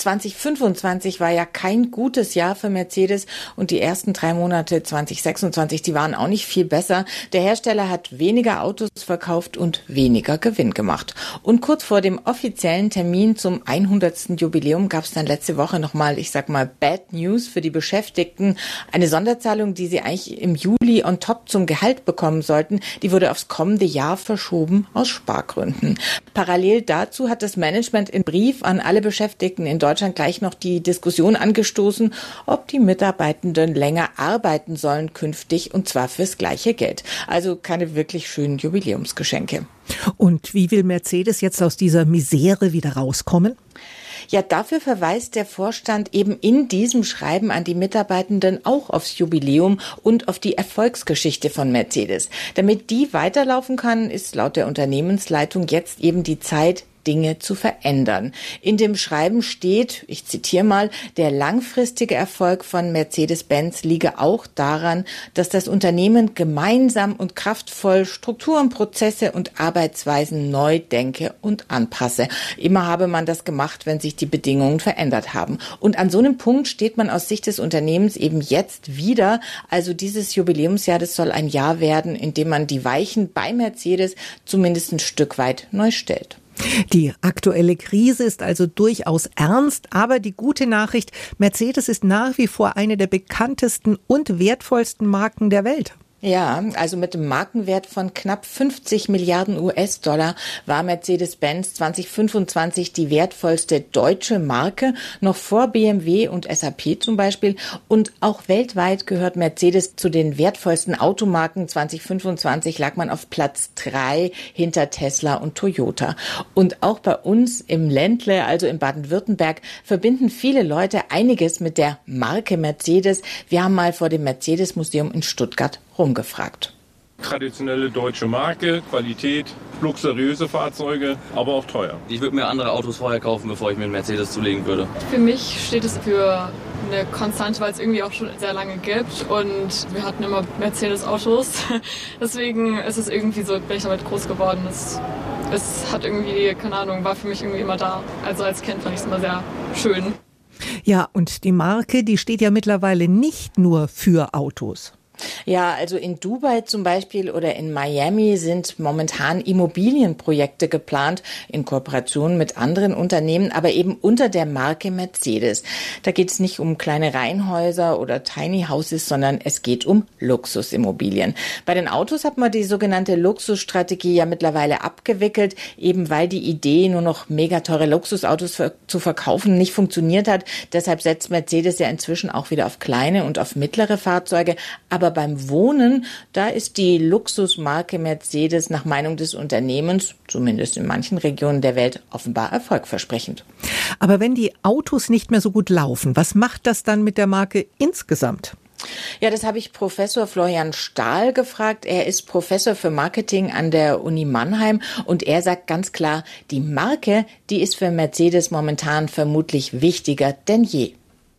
2025 war ja kein gutes Jahr für Mercedes und die ersten 3 Monate 2026, die waren auch nicht viel besser. Der Hersteller hat weniger Autos verkauft und weniger Gewinn gemacht. Und kurz vor dem offiziellen Termin zum 100. Jubiläum gab es dann letzte Woche nochmal, Bad News für die Beschäftigten. Eine Sonderzahlung, die sie eigentlich im Juli on top zum Gehalt bekommen sollten, die wurde aufs kommende Jahr verschoben aus Spargründen. Parallel dazu hat das Management in Brief an alle Beschäftigten in Deutschland gleich noch die Diskussion angestoßen, ob die Mitarbeitenden länger arbeiten sollen künftig und zwar fürs gleiche Geld. Also keine wirklich schönen Jubiläumsgeschenke. Und wie will Mercedes jetzt aus dieser Misere wieder rauskommen? Ja, dafür verweist der Vorstand eben in diesem Schreiben an die Mitarbeitenden auch aufs Jubiläum und auf die Erfolgsgeschichte von Mercedes. Damit die weiterlaufen kann, ist laut der Unternehmensleitung jetzt eben die Zeit, Dinge zu verändern. In dem Schreiben steht, ich zitiere mal, der langfristige Erfolg von Mercedes-Benz liege auch daran, dass das Unternehmen gemeinsam und kraftvoll Strukturen, Prozesse und Arbeitsweisen neu denke und anpasse. Immer habe man das gemacht, wenn sich die Bedingungen verändert haben. Und an so einem Punkt steht man aus Sicht des Unternehmens eben jetzt wieder. Also dieses Jubiläumsjahr, das soll ein Jahr werden, in dem man die Weichen bei Mercedes zumindest ein Stück weit neu stellt. Die aktuelle Krise ist also durchaus ernst, aber die gute Nachricht, Mercedes ist nach wie vor eine der bekanntesten und wertvollsten Marken der Welt. Ja, also mit dem Markenwert von knapp 50 Milliarden US-Dollar war Mercedes-Benz 2025 die wertvollste deutsche Marke, noch vor BMW und SAP zum Beispiel. Und auch weltweit gehört Mercedes zu den wertvollsten Automarken. 2025 lag man auf Platz 3 hinter Tesla und Toyota. Und auch bei uns im Ländle, also in Baden-Württemberg, verbinden viele Leute einiges mit der Marke Mercedes. Wir haben mal vor dem Mercedes-Museum in Stuttgart rumgefragt. Traditionelle deutsche Marke, Qualität, luxuriöse Fahrzeuge, aber auch teuer. Ich würde mir andere Autos vorher kaufen, bevor ich mir einen Mercedes zulegen würde. Für mich steht es für eine Konstante, weil es irgendwie auch schon sehr lange gibt und wir hatten immer Mercedes-Autos. Deswegen ist es irgendwie so, bin ich damit groß geworden. Es hat irgendwie, keine Ahnung, war für mich irgendwie immer da. Also als Kind fand ich es immer sehr schön. Ja, und die Marke, die steht ja mittlerweile nicht nur für Autos. Ja, also in Dubai zum Beispiel oder in Miami sind momentan Immobilienprojekte geplant in Kooperation mit anderen Unternehmen, aber eben unter der Marke Mercedes. Da geht es nicht um kleine Reihenhäuser oder Tiny Houses, sondern es geht um Luxusimmobilien. Bei den Autos hat man die sogenannte Luxusstrategie ja mittlerweile abgewickelt, eben weil die Idee, nur noch mega teure Luxusautos zu verkaufen, nicht funktioniert hat. Deshalb setzt Mercedes ja inzwischen auch wieder auf kleine und auf mittlere Fahrzeuge. Aber beim Wohnen, da ist die Luxusmarke Mercedes nach Meinung des Unternehmens, zumindest in manchen Regionen der Welt, offenbar erfolgversprechend. Aber wenn die Autos nicht mehr so gut laufen, was macht das dann mit der Marke insgesamt? Ja, das habe ich Professor Florian Stahl gefragt. Er ist Professor für Marketing an der Uni Mannheim und er sagt ganz klar, die Marke, die ist für Mercedes momentan vermutlich wichtiger denn je.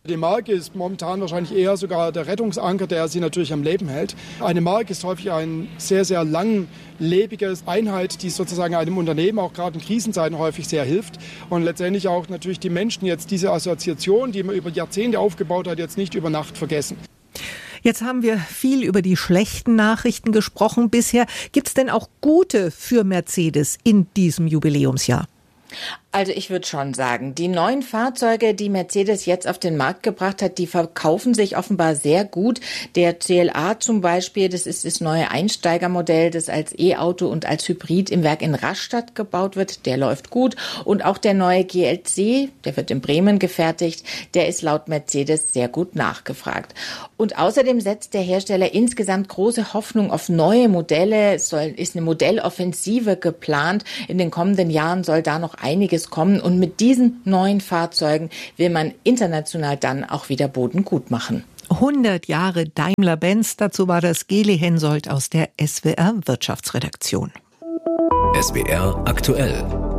Die Marke ist momentan wahrscheinlich eher sogar der Rettungsanker, der sie natürlich am Leben hält. Eine Marke ist häufig eine sehr, sehr langlebige Einheit, die sozusagen einem Unternehmen auch gerade in Krisenzeiten häufig sehr hilft. Und letztendlich auch natürlich die Menschen jetzt diese Assoziation, die man über Jahrzehnte aufgebaut hat, jetzt nicht über Nacht vergessen. Jetzt haben wir viel über die schlechten Nachrichten gesprochen bisher. Gibt es denn auch gute für Mercedes in diesem Jubiläumsjahr? Also ich würde schon sagen, die neuen Fahrzeuge, die Mercedes jetzt auf den Markt gebracht hat, die verkaufen sich offenbar sehr gut. Der CLA zum Beispiel, das ist das neue Einsteigermodell, das als E-Auto und als Hybrid im Werk in Rastatt gebaut wird, der läuft gut. Und auch der neue GLC, der wird in Bremen gefertigt, der ist laut Mercedes sehr gut nachgefragt. Und außerdem setzt der Hersteller insgesamt große Hoffnung auf neue Modelle. Es ist eine Modelloffensive geplant. In den kommenden Jahren soll da noch einiges kommen. Und mit diesen neuen Fahrzeugen will man international dann auch wieder Boden gut machen. 100 Jahre Daimler-Benz, dazu war das Geli Hensoldt aus der SWR Wirtschaftsredaktion. SWR aktuell.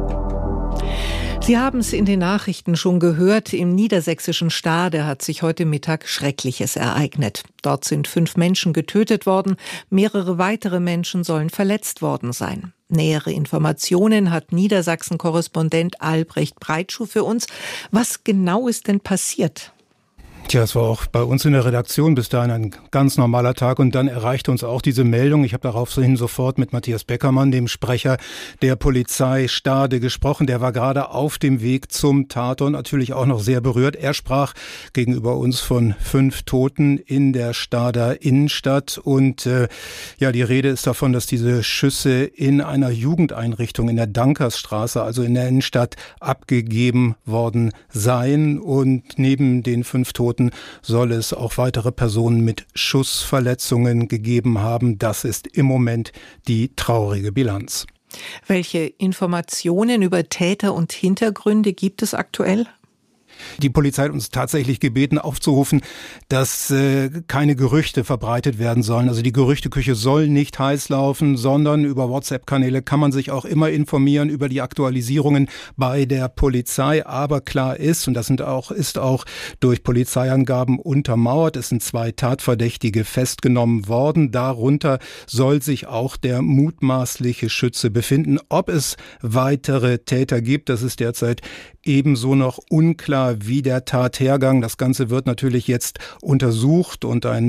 Sie haben es in den Nachrichten schon gehört, im niedersächsischen Stade hat sich heute Mittag Schreckliches ereignet. Dort sind 5 Menschen getötet worden, mehrere weitere Menschen sollen verletzt worden sein. Nähere Informationen hat Niedersachsen-Korrespondent Albrecht Breitschuh für uns. Was genau ist denn passiert? Tja, es war auch bei uns in der Redaktion bis dahin ein ganz normaler Tag und dann erreichte uns auch diese Meldung. Ich habe daraufhin sofort mit Matthias Beckermann, dem Sprecher der Polizei Stade, gesprochen. Der war gerade auf dem Weg zum Tatort, natürlich auch noch sehr berührt. Er sprach gegenüber uns von 5 Toten in der Stader Innenstadt und die Rede ist davon, dass diese Schüsse in einer Jugendeinrichtung in der Dankersstraße, also in der Innenstadt, abgegeben worden seien und neben den 5 Toten soll es auch weitere Personen mit Schussverletzungen gegeben haben. Das ist im Moment die traurige Bilanz. Welche Informationen über Täter und Hintergründe gibt es aktuell? Die Polizei hat uns tatsächlich gebeten, aufzurufen, dass keine Gerüchte verbreitet werden sollen. Also die Gerüchteküche soll nicht heiß laufen, sondern über WhatsApp-Kanäle kann man sich auch immer informieren über die Aktualisierungen bei der Polizei. Aber klar ist, und das ist auch durch Polizeiangaben untermauert, es sind 2 Tatverdächtige festgenommen worden. Darunter soll sich auch der mutmaßliche Schütze befinden. Ob es weitere Täter gibt, das ist derzeit ebenso noch unklar wie der Tathergang. Das Ganze wird natürlich jetzt untersucht und ein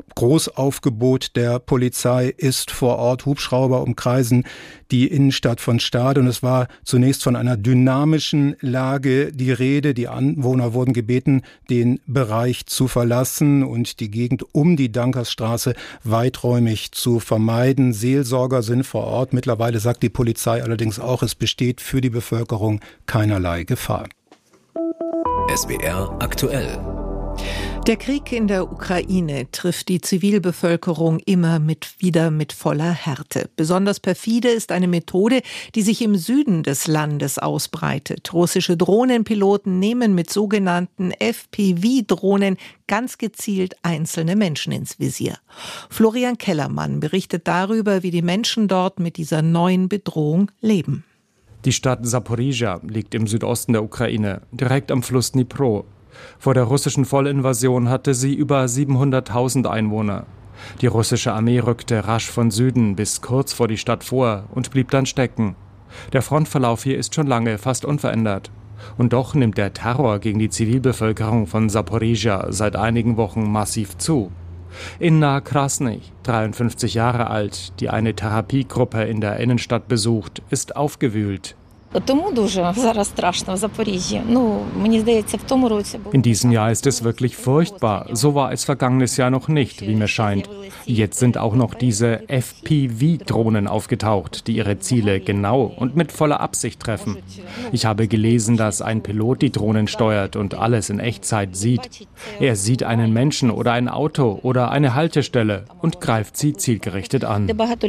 Großaufgebot der Polizei ist vor Ort. Hubschrauber umkreisen die Innenstadt von Stade und es war zunächst von einer dynamischen Lage die Rede. Die Anwohner wurden gebeten, den Bereich zu verlassen und die Gegend um die Dankersstraße weiträumig zu vermeiden. Seelsorger sind vor Ort. Mittlerweile sagt die Polizei allerdings auch, es besteht für die Bevölkerung keinerlei Gefahr. SWR aktuell. Der Krieg in der Ukraine trifft die Zivilbevölkerung immer wieder mit voller Härte. Besonders perfide ist eine Methode, die sich im Süden des Landes ausbreitet. Russische Drohnenpiloten nehmen mit sogenannten FPV-Drohnen ganz gezielt einzelne Menschen ins Visier. Florian Kellermann berichtet darüber, wie die Menschen dort mit dieser neuen Bedrohung leben. Die Stadt Saporizhia liegt im Südosten der Ukraine, direkt am Fluss Dnipro. Vor der russischen Vollinvasion hatte sie über 700.000 Einwohner. Die russische Armee rückte rasch von Süden bis kurz vor die Stadt vor und blieb dann stecken. Der Frontverlauf hier ist schon lange fast unverändert. Und doch nimmt der Terror gegen die Zivilbevölkerung von Saporizhia seit einigen Wochen massiv zu. Inna Krasny, 53 Jahre alt, die eine Therapiegruppe in der Innenstadt besucht, ist aufgewühlt. In diesem Jahr ist es wirklich furchtbar. So war es vergangenes Jahr noch nicht, wie mir scheint. Jetzt sind auch noch diese FPV-Drohnen aufgetaucht, die ihre Ziele genau und mit voller Absicht treffen. Ich habe gelesen, dass ein Pilot die Drohnen steuert und alles in Echtzeit sieht. Er sieht einen Menschen oder ein Auto oder eine Haltestelle und greift sie zielgerichtet an.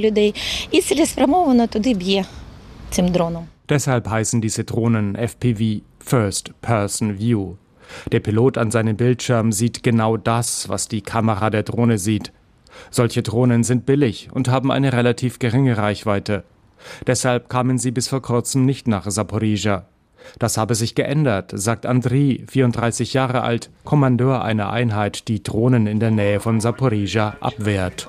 Deshalb heißen diese Drohnen FPV, First Person View. Der Pilot an seinem Bildschirm sieht genau das, was die Kamera der Drohne sieht. Solche Drohnen sind billig und haben eine relativ geringe Reichweite. Deshalb kamen sie bis vor kurzem nicht nach Saporizhia. Das habe sich geändert, sagt Andriy, 34 Jahre alt, Kommandeur einer Einheit, die Drohnen in der Nähe von Saporizhia abwehrt.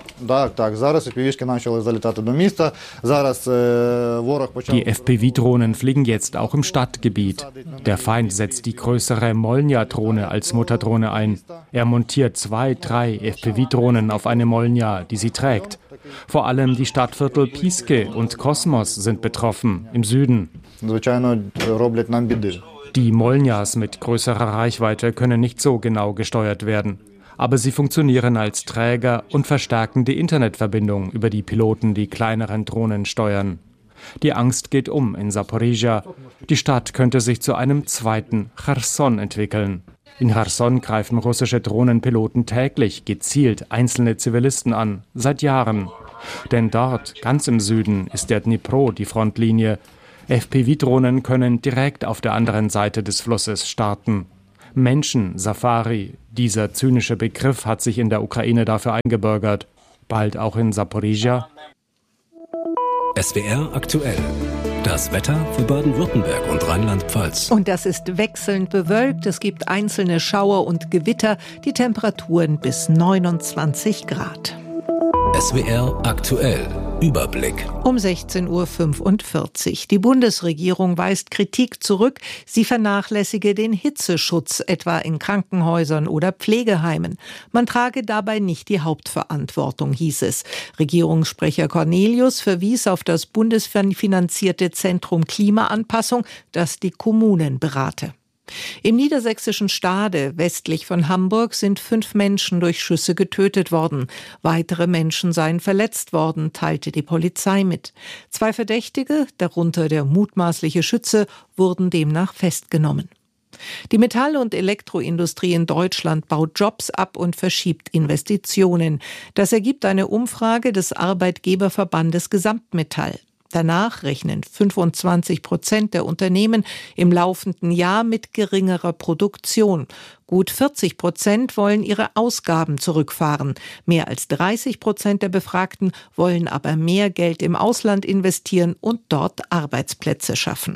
Die FPV-Drohnen fliegen jetzt auch im Stadtgebiet. Der Feind setzt die größere Molnja-Drohne als Mutterdrohne ein. Er montiert 2, 3 FPV-Drohnen auf eine Molnja, die sie trägt. Vor allem die Stadtviertel Piske und Kosmos sind betroffen, im Süden. Die Molnjas mit größerer Reichweite können nicht so genau gesteuert werden. Aber sie funktionieren als Träger und verstärken die Internetverbindung, über die Piloten die kleineren Drohnen steuern. Die Angst geht um in Saporizhia. Die Stadt könnte sich zu einem zweiten Cherson entwickeln. In Cherson greifen russische Drohnenpiloten täglich gezielt einzelne Zivilisten an, seit Jahren. Denn dort, ganz im Süden, ist der Dnipro die Frontlinie. FPV-Drohnen können direkt auf der anderen Seite des Flusses starten. Menschen-Safari, dieser zynische Begriff hat sich in der Ukraine dafür eingebürgert. Bald auch in Saporizhia. SWR aktuell. Das Wetter für Baden-Württemberg und Rheinland-Pfalz. Und das ist wechselnd bewölkt. Es gibt einzelne Schauer und Gewitter. Die Temperaturen bis 29 Grad. SWR aktuell. Überblick. Um 16:45 Uhr. Die Bundesregierung weist Kritik zurück. Sie vernachlässige den Hitzeschutz, etwa in Krankenhäusern oder Pflegeheimen. Man trage dabei nicht die Hauptverantwortung, hieß es. Regierungssprecher Cornelius verwies auf das bundesfinanzierte Zentrum Klimaanpassung, das die Kommunen berate. Im niedersächsischen Stade, westlich von Hamburg, sind 5 Menschen durch Schüsse getötet worden. Weitere Menschen seien verletzt worden, teilte die Polizei mit. 2 Verdächtige, darunter der mutmaßliche Schütze, wurden demnach festgenommen. Die Metall- und Elektroindustrie in Deutschland baut Jobs ab und verschiebt Investitionen. Das ergibt eine Umfrage des Arbeitgeberverbandes Gesamtmetall. Danach rechnen 25% der Unternehmen im laufenden Jahr mit geringerer Produktion. Gut 40% wollen ihre Ausgaben zurückfahren. Mehr als 30% der Befragten wollen aber mehr Geld im Ausland investieren und dort Arbeitsplätze schaffen.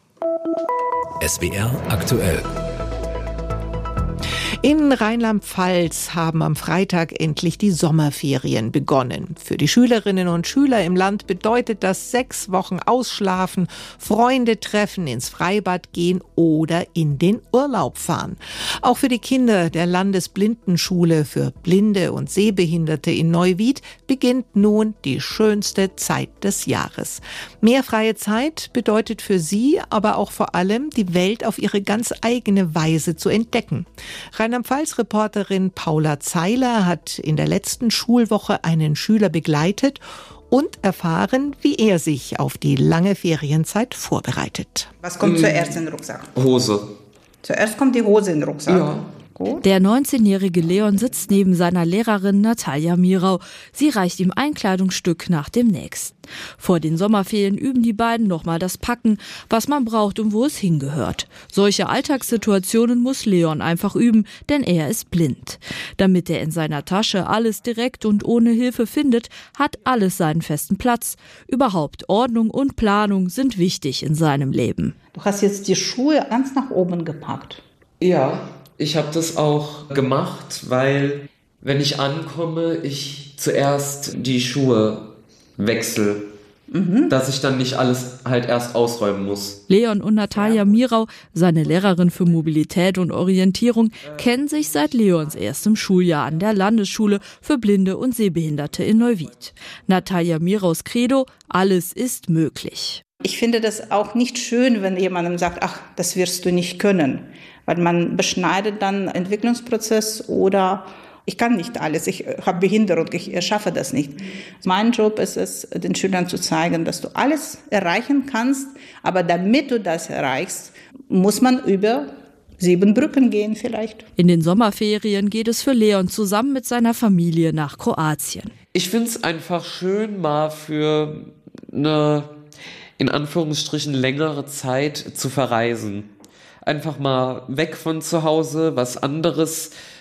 SWR aktuell. In Rheinland-Pfalz haben am Freitag endlich die Sommerferien begonnen. Für die Schülerinnen und Schüler im Land bedeutet das 6 Wochen ausschlafen, Freunde treffen, ins Freibad gehen oder in den Urlaub fahren. Auch für die Kinder der Landesblindenschule für Blinde und Sehbehinderte in Neuwied beginnt nun die schönste Zeit des Jahres. Mehr freie Zeit bedeutet für sie aber auch vor allem, die Welt auf ihre ganz eigene Weise zu entdecken. Rheinland-Pfalz-Reporterin Paula Zeiler hat in der letzten Schulwoche einen Schüler begleitet und erfahren, wie er sich auf die lange Ferienzeit vorbereitet. Was kommt zuerst in den Rucksack? Hose. Zuerst kommt die Hose in den Rucksack. Ja. Gut. Der 19-jährige Leon sitzt neben seiner Lehrerin Natalia Mirau. Sie reicht ihm ein Kleidungsstück nach dem nächsten. Vor den Sommerferien üben die beiden nochmal das Packen, was man braucht und wo es hingehört. Solche Alltagssituationen muss Leon einfach üben, denn er ist blind. Damit er in seiner Tasche alles direkt und ohne Hilfe findet, hat alles seinen festen Platz. Überhaupt Ordnung und Planung sind wichtig in seinem Leben. Du hast jetzt die Schuhe ganz nach oben gepackt. Ja. Ich habe das auch gemacht, weil, wenn ich ankomme, ich zuerst die Schuhe wechsle, dass ich dann nicht alles halt erst ausräumen muss. Leon und Natalia Mirau, seine Lehrerin für Mobilität und Orientierung, kennen sich seit Leons erstem Schuljahr an der Landesschule für Blinde und Sehbehinderte in Neuwied. Natalia Miraus Credo: Alles ist möglich. Ich finde das auch nicht schön, wenn jemandem sagt, ach, das wirst du nicht können. Weil man beschneidet dann Entwicklungsprozess oder ich kann nicht alles, ich habe Behinderung, ich schaffe das nicht. Mein Job ist es, den Schülern zu zeigen, dass du alles erreichen kannst, aber damit du das erreichst, muss man über 7 Brücken gehen vielleicht. In den Sommerferien geht es für Leon zusammen mit seiner Familie nach Kroatien. Ich finde es einfach schön, mal für eine, in Anführungsstrichen, längere Zeit zu verreisen. Einfach mal weg von zu Hause, was anderes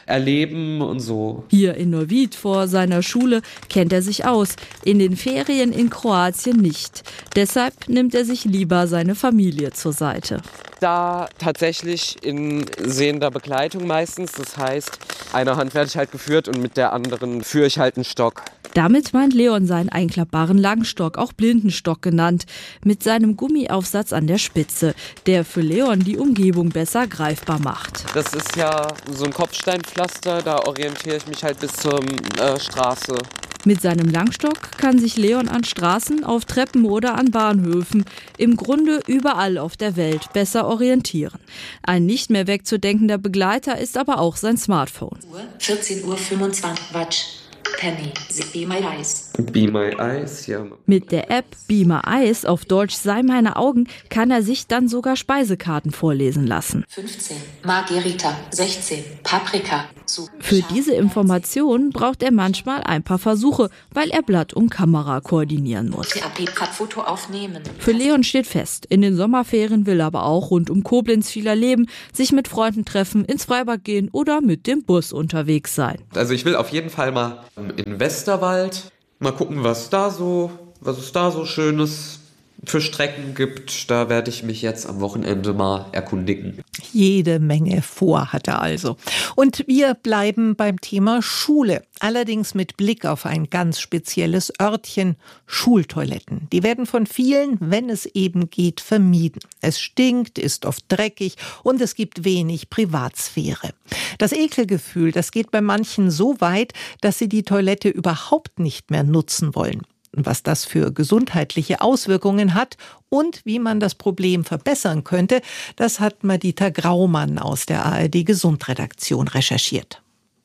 erleben und so. Hier in Neuwied vor seiner Schule kennt er sich aus, in den Ferien in Kroatien nicht. Deshalb nimmt er sich lieber seine Familie zur Seite. Da tatsächlich in sehender Begleitung meistens, das heißt, einer Hand werde ich halt geführt und mit der anderen führe ich halt einen Stock. Damit meint Leon seinen einklappbaren Langstock, auch Blindenstock genannt, mit seinem Gummiaufsatz an der Spitze, der für Leon die Umgebung besser greifbar macht. Das ist ja so ein Kopfsteinpflaster, da orientiere ich mich halt bis zur Straße. Mit seinem Langstock kann sich Leon an Straßen, auf Treppen oder an Bahnhöfen, im Grunde überall auf der Welt besser orientieren. Ein nicht mehr wegzudenkender Begleiter ist aber auch sein Smartphone. 14:25 Uhr, Watch. Penny, Be My Eyes. Be My Eyes, ja. Mit der App Be My Eyes, auf Deutsch Sei meine Augen, kann er sich dann sogar Speisekarten vorlesen lassen. 15, Margherita, 16, Paprika. Für diese Informationen braucht er manchmal ein paar Versuche, weil er Blatt und Kamera koordinieren muss. Foto aufnehmen. Für Leon steht fest, in den Sommerferien will er aber auch rund um Koblenz viel erleben, sich mit Freunden treffen, ins Freibad gehen oder mit dem Bus unterwegs sein. Also ich will auf jeden Fall mal in Westerwald mal gucken, was es da so Schönes für Strecken gibt. Da werde ich mich jetzt am Wochenende mal erkundigen. Jede Menge vor hat er also. Und wir bleiben beim Thema Schule. Allerdings mit Blick auf ein ganz spezielles Örtchen, Schultoiletten. Die werden von vielen, wenn es eben geht, vermieden. Es stinkt, ist oft dreckig und es gibt wenig Privatsphäre. Das Ekelgefühl, das geht bei manchen so weit, dass sie die Toilette überhaupt nicht mehr nutzen wollen. Was das für gesundheitliche Auswirkungen hat und wie man das Problem verbessern könnte, das hat Madita Graumann aus der ARD Gesundredaktion recherchiert.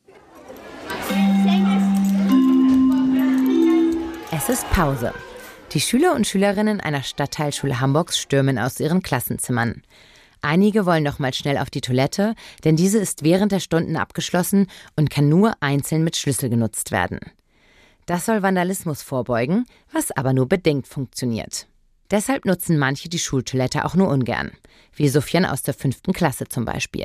Es ist Pause. Die Schüler und Schülerinnen einer Stadtteilschule Hamburgs stürmen aus ihren Klassenzimmern. Einige wollen noch mal schnell auf die Toilette, denn diese ist während der Stunden abgeschlossen und kann nur einzeln mit Schlüssel genutzt werden. Das soll Vandalismus vorbeugen, was aber nur bedingt funktioniert. Deshalb nutzen manche die Schultoilette auch nur ungern, wie Sofian aus der 5. Klasse zum Beispiel.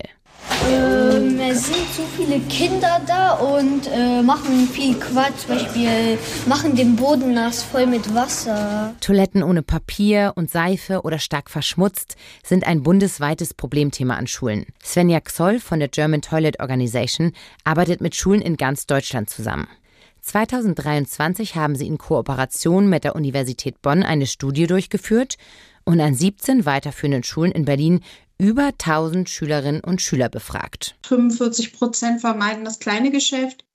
Es sind zu viele Kinder da und machen viel Quatsch, zum Beispiel machen den Boden nass, voll mit Wasser. Toiletten ohne Papier und Seife oder stark verschmutzt sind ein bundesweites Problemthema an Schulen. Svenja Xoll von der German Toilet Organization arbeitet mit Schulen in ganz Deutschland zusammen. 2023 haben sie in Kooperation mit der Universität Bonn eine Studie durchgeführt und an 17 weiterführenden Schulen in Berlin über 1000 Schülerinnen und Schüler befragt. 45% vermeiden das kleine Geschäft,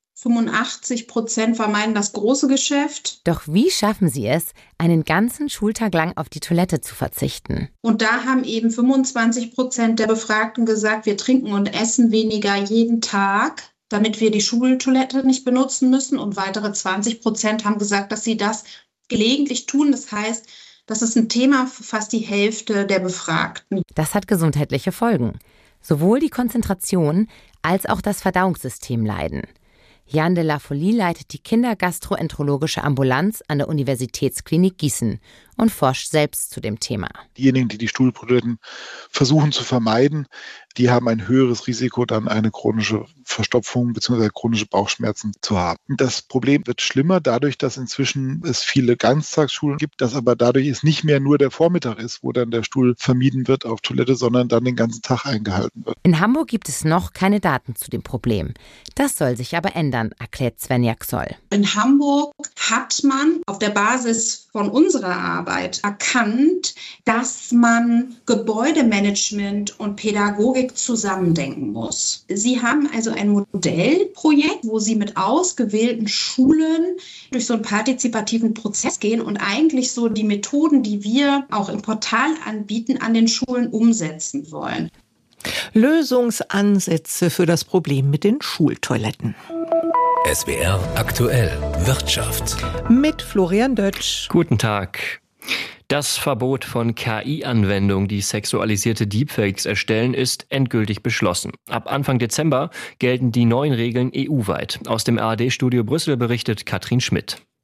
85% vermeiden das große Geschäft. Doch wie schaffen sie es, einen ganzen Schultag lang auf die Toilette zu verzichten? Und da haben eben 25% der Befragten gesagt, wir trinken und essen weniger jeden Tag, damit wir die Schultoilette nicht benutzen müssen. Und weitere 20% haben gesagt, dass sie das gelegentlich tun. Das heißt, das ist ein Thema für fast die Hälfte der Befragten. Das hat gesundheitliche Folgen. Sowohl die Konzentration als auch das Verdauungssystem leiden. Jan de la Folie leitet die Kindergastroenterologische Ambulanz an der Universitätsklinik Gießen und forscht selbst zu dem Thema. Diejenigen, die die Stuhltoiletten versuchen zu vermeiden, die haben ein höheres Risiko, dann eine chronische Verstopfung bzw. chronische Bauchschmerzen zu haben. Das Problem wird schlimmer dadurch, dass inzwischen es viele Ganztagsschulen gibt, dass aber dadurch es nicht mehr nur der Vormittag ist, wo dann der Stuhl vermieden wird auf Toilette, sondern dann den ganzen Tag eingehalten wird. In Hamburg gibt es noch keine Daten zu dem Problem. Das soll sich aber ändern, erklärt Svenja Xoll. In Hamburg hat man auf der Basis von unserer Arbeit erkannt, dass man Gebäudemanagement und Pädagogik zusammendenken muss. Sie haben also ein Modellprojekt, wo Sie mit ausgewählten Schulen durch so einen partizipativen Prozess gehen und eigentlich so die Methoden, die wir auch im Portal anbieten, an den Schulen umsetzen wollen. Lösungsansätze für das Problem mit den Schultoiletten. SWR aktuell Wirtschaft. Mit Florian Dötsch. Guten Tag. Das Verbot von KI-Anwendungen, die sexualisierte Deepfakes erstellen, ist endgültig beschlossen. Ab Anfang Dezember gelten die neuen Regeln EU-weit. Aus dem ARD-Studio Brüssel berichtet Katrin Schmidt.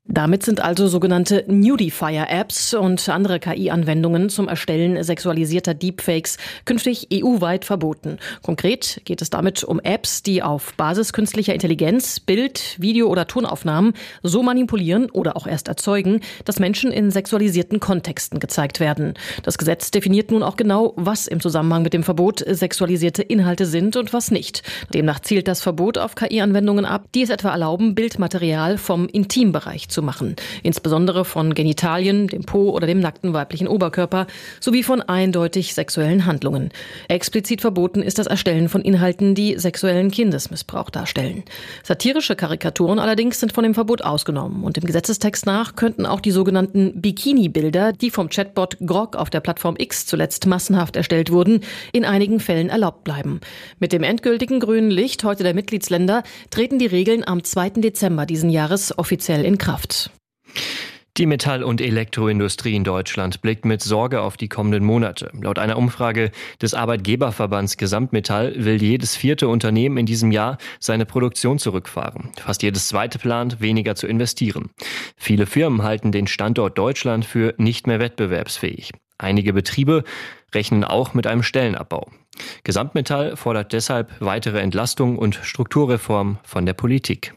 Damit sind also sogenannte Nudifier-Apps und andere KI-Anwendungen zum Erstellen sexualisierter Deepfakes künftig EU-weit verboten. Konkret geht es damit um Apps, die auf Basis künstlicher Intelligenz Bild-, Video- oder Tonaufnahmen so manipulieren oder auch erst erzeugen, dass Menschen in sexualisierten Kontexten gezeigt werden. Das Gesetz definiert nun auch genau, was im Zusammenhang mit dem Verbot sexualisierte Inhalte sind und was nicht. Demnach zielt das Verbot auf KI-Anwendungen ab, die es etwa erlauben, Bildmaterial vom Intimbereich zu machen, insbesondere von Genitalien, dem Po oder dem nackten weiblichen Oberkörper, sowie von eindeutig sexuellen Handlungen. Explizit verboten ist das Erstellen von Inhalten, die sexuellen Kindesmissbrauch darstellen. Satirische Karikaturen allerdings sind von dem Verbot ausgenommen und dem Gesetzestext nach könnten auch die sogenannten Bikini-Bilder, die vom Chatbot Grok auf der Plattform X zuletzt massenhaft erstellt wurden, in einigen Fällen erlaubt bleiben. Mit dem endgültigen grünen Licht heute der Mitgliedsländer treten die Regeln am 2. Dezember diesen Jahres offiziell in Kraft. Die Metall- und Elektroindustrie in Deutschland blickt mit Sorge auf die kommenden Monate. Laut einer Umfrage des Arbeitgeberverbands Gesamtmetall will jedes 4. Unternehmen in diesem Jahr seine Produktion zurückfahren. Fast jedes 2. plant, weniger zu investieren. Viele Firmen halten den Standort Deutschland für nicht mehr wettbewerbsfähig. Einige Betriebe rechnen auch mit einem Stellenabbau. Gesamtmetall fordert deshalb weitere Entlastung und Strukturreform von der Politik.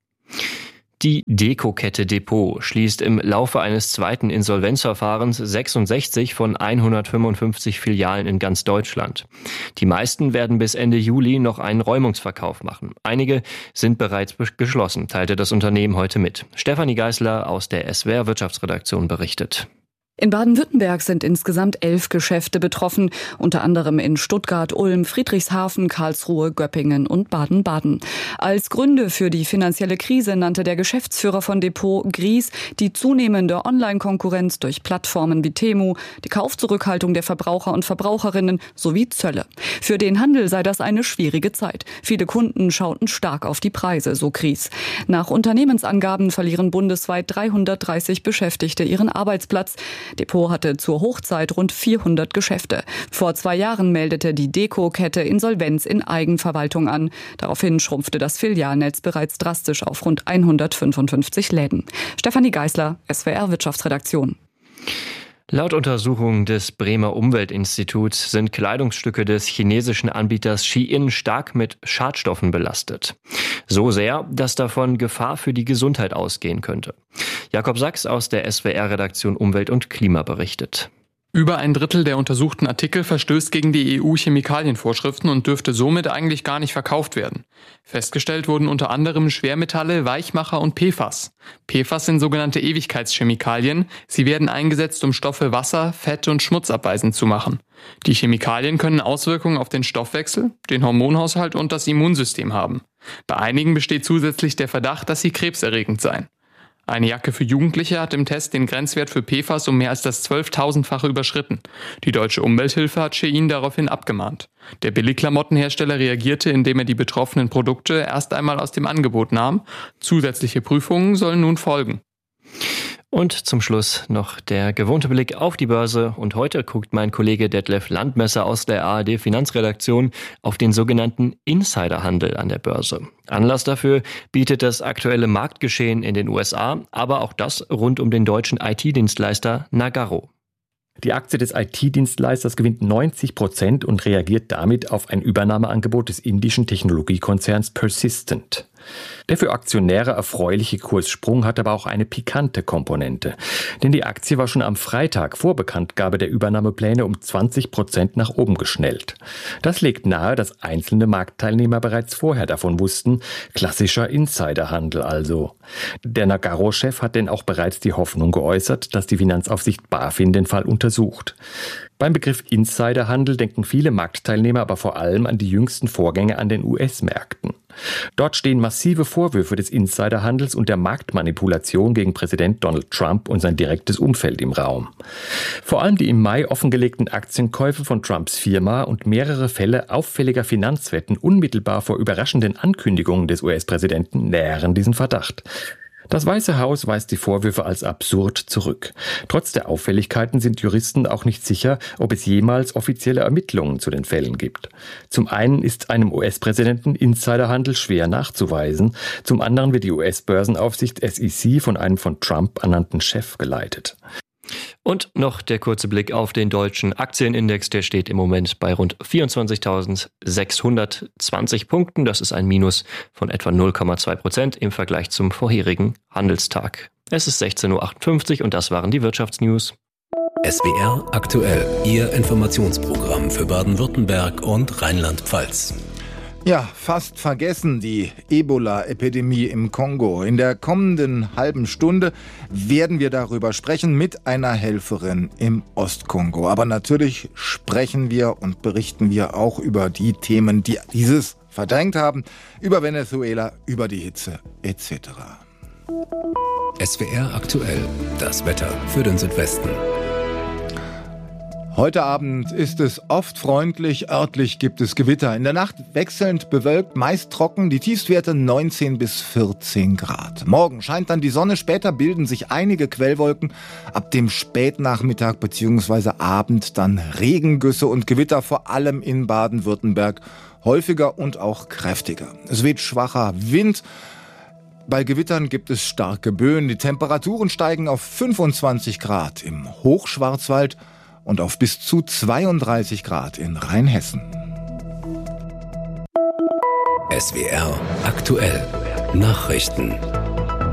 Die Deko-Kette Depot schließt im Laufe eines zweiten Insolvenzverfahrens 66 von 155 Filialen in ganz Deutschland. Die meisten werden bis Ende Juli noch einen Räumungsverkauf machen. Einige sind bereits geschlossen, teilte das Unternehmen heute mit. Stefanie Geisler aus der SWR Wirtschaftsredaktion berichtet. In Baden-Württemberg sind insgesamt 11 Geschäfte betroffen, unter anderem in Stuttgart, Ulm, Friedrichshafen, Karlsruhe, Göppingen und Baden-Baden. Als Gründe für die finanzielle Krise nannte der Geschäftsführer von Depot Gries die zunehmende Online-Konkurrenz durch Plattformen wie Temu, die Kaufzurückhaltung der Verbraucher und Verbraucherinnen sowie Zölle. Für den Handel sei das eine schwierige Zeit. Viele Kunden schauten stark auf die Preise, so Gries. Nach Unternehmensangaben verlieren bundesweit 330 Beschäftigte ihren Arbeitsplatz. Depot hatte zur Hochzeit rund 400 Geschäfte. Vor 2 Jahren meldete die Deko-Kette Insolvenz in Eigenverwaltung an. Daraufhin schrumpfte das Filialnetz bereits drastisch auf rund 155 Läden. Stefanie Geisler, SWR Wirtschaftsredaktion. Laut Untersuchungen des Bremer Umweltinstituts sind Kleidungsstücke des chinesischen Anbieters Shein stark mit Schadstoffen belastet. So sehr, dass davon Gefahr für die Gesundheit ausgehen könnte. Jakob Sachs aus der SWR-Redaktion Umwelt und Klima berichtet. Über ein Drittel der untersuchten Artikel verstößt gegen die EU-Chemikalienvorschriften und dürfte somit eigentlich gar nicht verkauft werden. Festgestellt wurden unter anderem Schwermetalle, Weichmacher und PFAS. PFAS sind sogenannte Ewigkeitschemikalien. Sie werden eingesetzt, um Stoffe wasser-, fett- und schmutzabweisend zu machen. Die Chemikalien können Auswirkungen auf den Stoffwechsel, den Hormonhaushalt und das Immunsystem haben. Bei einigen besteht zusätzlich der Verdacht, dass sie krebserregend seien. Eine Jacke für Jugendliche hat im Test den Grenzwert für PFAS um mehr als das 12.000-fache überschritten. Die Deutsche Umwelthilfe hat Shein daraufhin abgemahnt. Der Billigklamottenhersteller reagierte, indem er die betroffenen Produkte erst einmal aus dem Angebot nahm. Zusätzliche Prüfungen sollen nun folgen. Und zum Schluss noch der gewohnte Blick auf die Börse. Und heute guckt mein Kollege Detlef Landmesser aus der ARD Finanzredaktion auf den sogenannten Insiderhandel an der Börse. Anlass dafür bietet das aktuelle Marktgeschehen in den USA, aber auch das rund um den deutschen IT-Dienstleister Nagarro. Die Aktie des IT-Dienstleisters gewinnt 90% und reagiert damit auf ein Übernahmeangebot des indischen Technologiekonzerns Persistent. Der für Aktionäre erfreuliche Kurssprung hat aber auch eine pikante Komponente. Denn die Aktie war schon am Freitag vor Bekanntgabe der Übernahmepläne um 20% nach oben geschnellt. Das legt nahe, dass einzelne Marktteilnehmer bereits vorher davon wussten. Klassischer Insiderhandel also. Der Nagarro-Chef hat denn auch bereits die Hoffnung geäußert, dass die Finanzaufsicht BaFin den Fall untersucht. Beim Begriff Insiderhandel denken viele Marktteilnehmer aber vor allem an die jüngsten Vorgänge an den US-Märkten. Dort stehen massive Vorwürfe des Insiderhandels und der Marktmanipulation gegen Präsident Donald Trump und sein direktes Umfeld im Raum. Vor allem die im Mai offengelegten Aktienkäufe von Trumps Firma und mehrere Fälle auffälliger Finanzwetten unmittelbar vor überraschenden Ankündigungen des US-Präsidenten nähren diesen Verdacht. Das Weiße Haus weist die Vorwürfe als absurd zurück. Trotz der Auffälligkeiten sind Juristen auch nicht sicher, ob es jemals offizielle Ermittlungen zu den Fällen gibt. Zum einen ist einem US-Präsidenten Insiderhandel schwer nachzuweisen, zum anderen wird die US-Börsenaufsicht SEC von einem von Trump ernannten Chef geleitet. Und noch der kurze Blick auf den deutschen Aktienindex. Der steht im Moment bei rund 24.620 Punkten. Das ist ein Minus von etwa 0,2% im Vergleich zum vorherigen Handelstag. Es ist 16.58 Uhr und das waren die Wirtschaftsnews. SWR aktuell, Ihr Informationsprogramm für Baden-Württemberg und Rheinland-Pfalz. Ja, fast vergessen, die Ebola-Epidemie im Kongo. In der kommenden halben Stunde werden wir darüber sprechen mit einer Helferin im Ostkongo. Aber natürlich sprechen wir und berichten wir auch über die Themen, die dieses verdrängt haben, über Venezuela, über die Hitze etc. SWR aktuell, das Wetter für den Südwesten. Heute Abend ist es oft freundlich, örtlich gibt es Gewitter. In der Nacht wechselnd bewölkt, meist trocken, die Tiefstwerte 19 bis 14 Grad. Morgen scheint dann die Sonne, später bilden sich einige Quellwolken. Ab dem Spätnachmittag bzw. Abend dann Regengüsse und Gewitter, vor allem in Baden-Württemberg, häufiger und auch kräftiger. Es weht schwacher Wind. Bei Gewittern gibt es starke Böen. Die Temperaturen steigen auf 25 Grad im Hochschwarzwald und auf bis zu 32 Grad in Rheinhessen. SWR aktuell Nachrichten.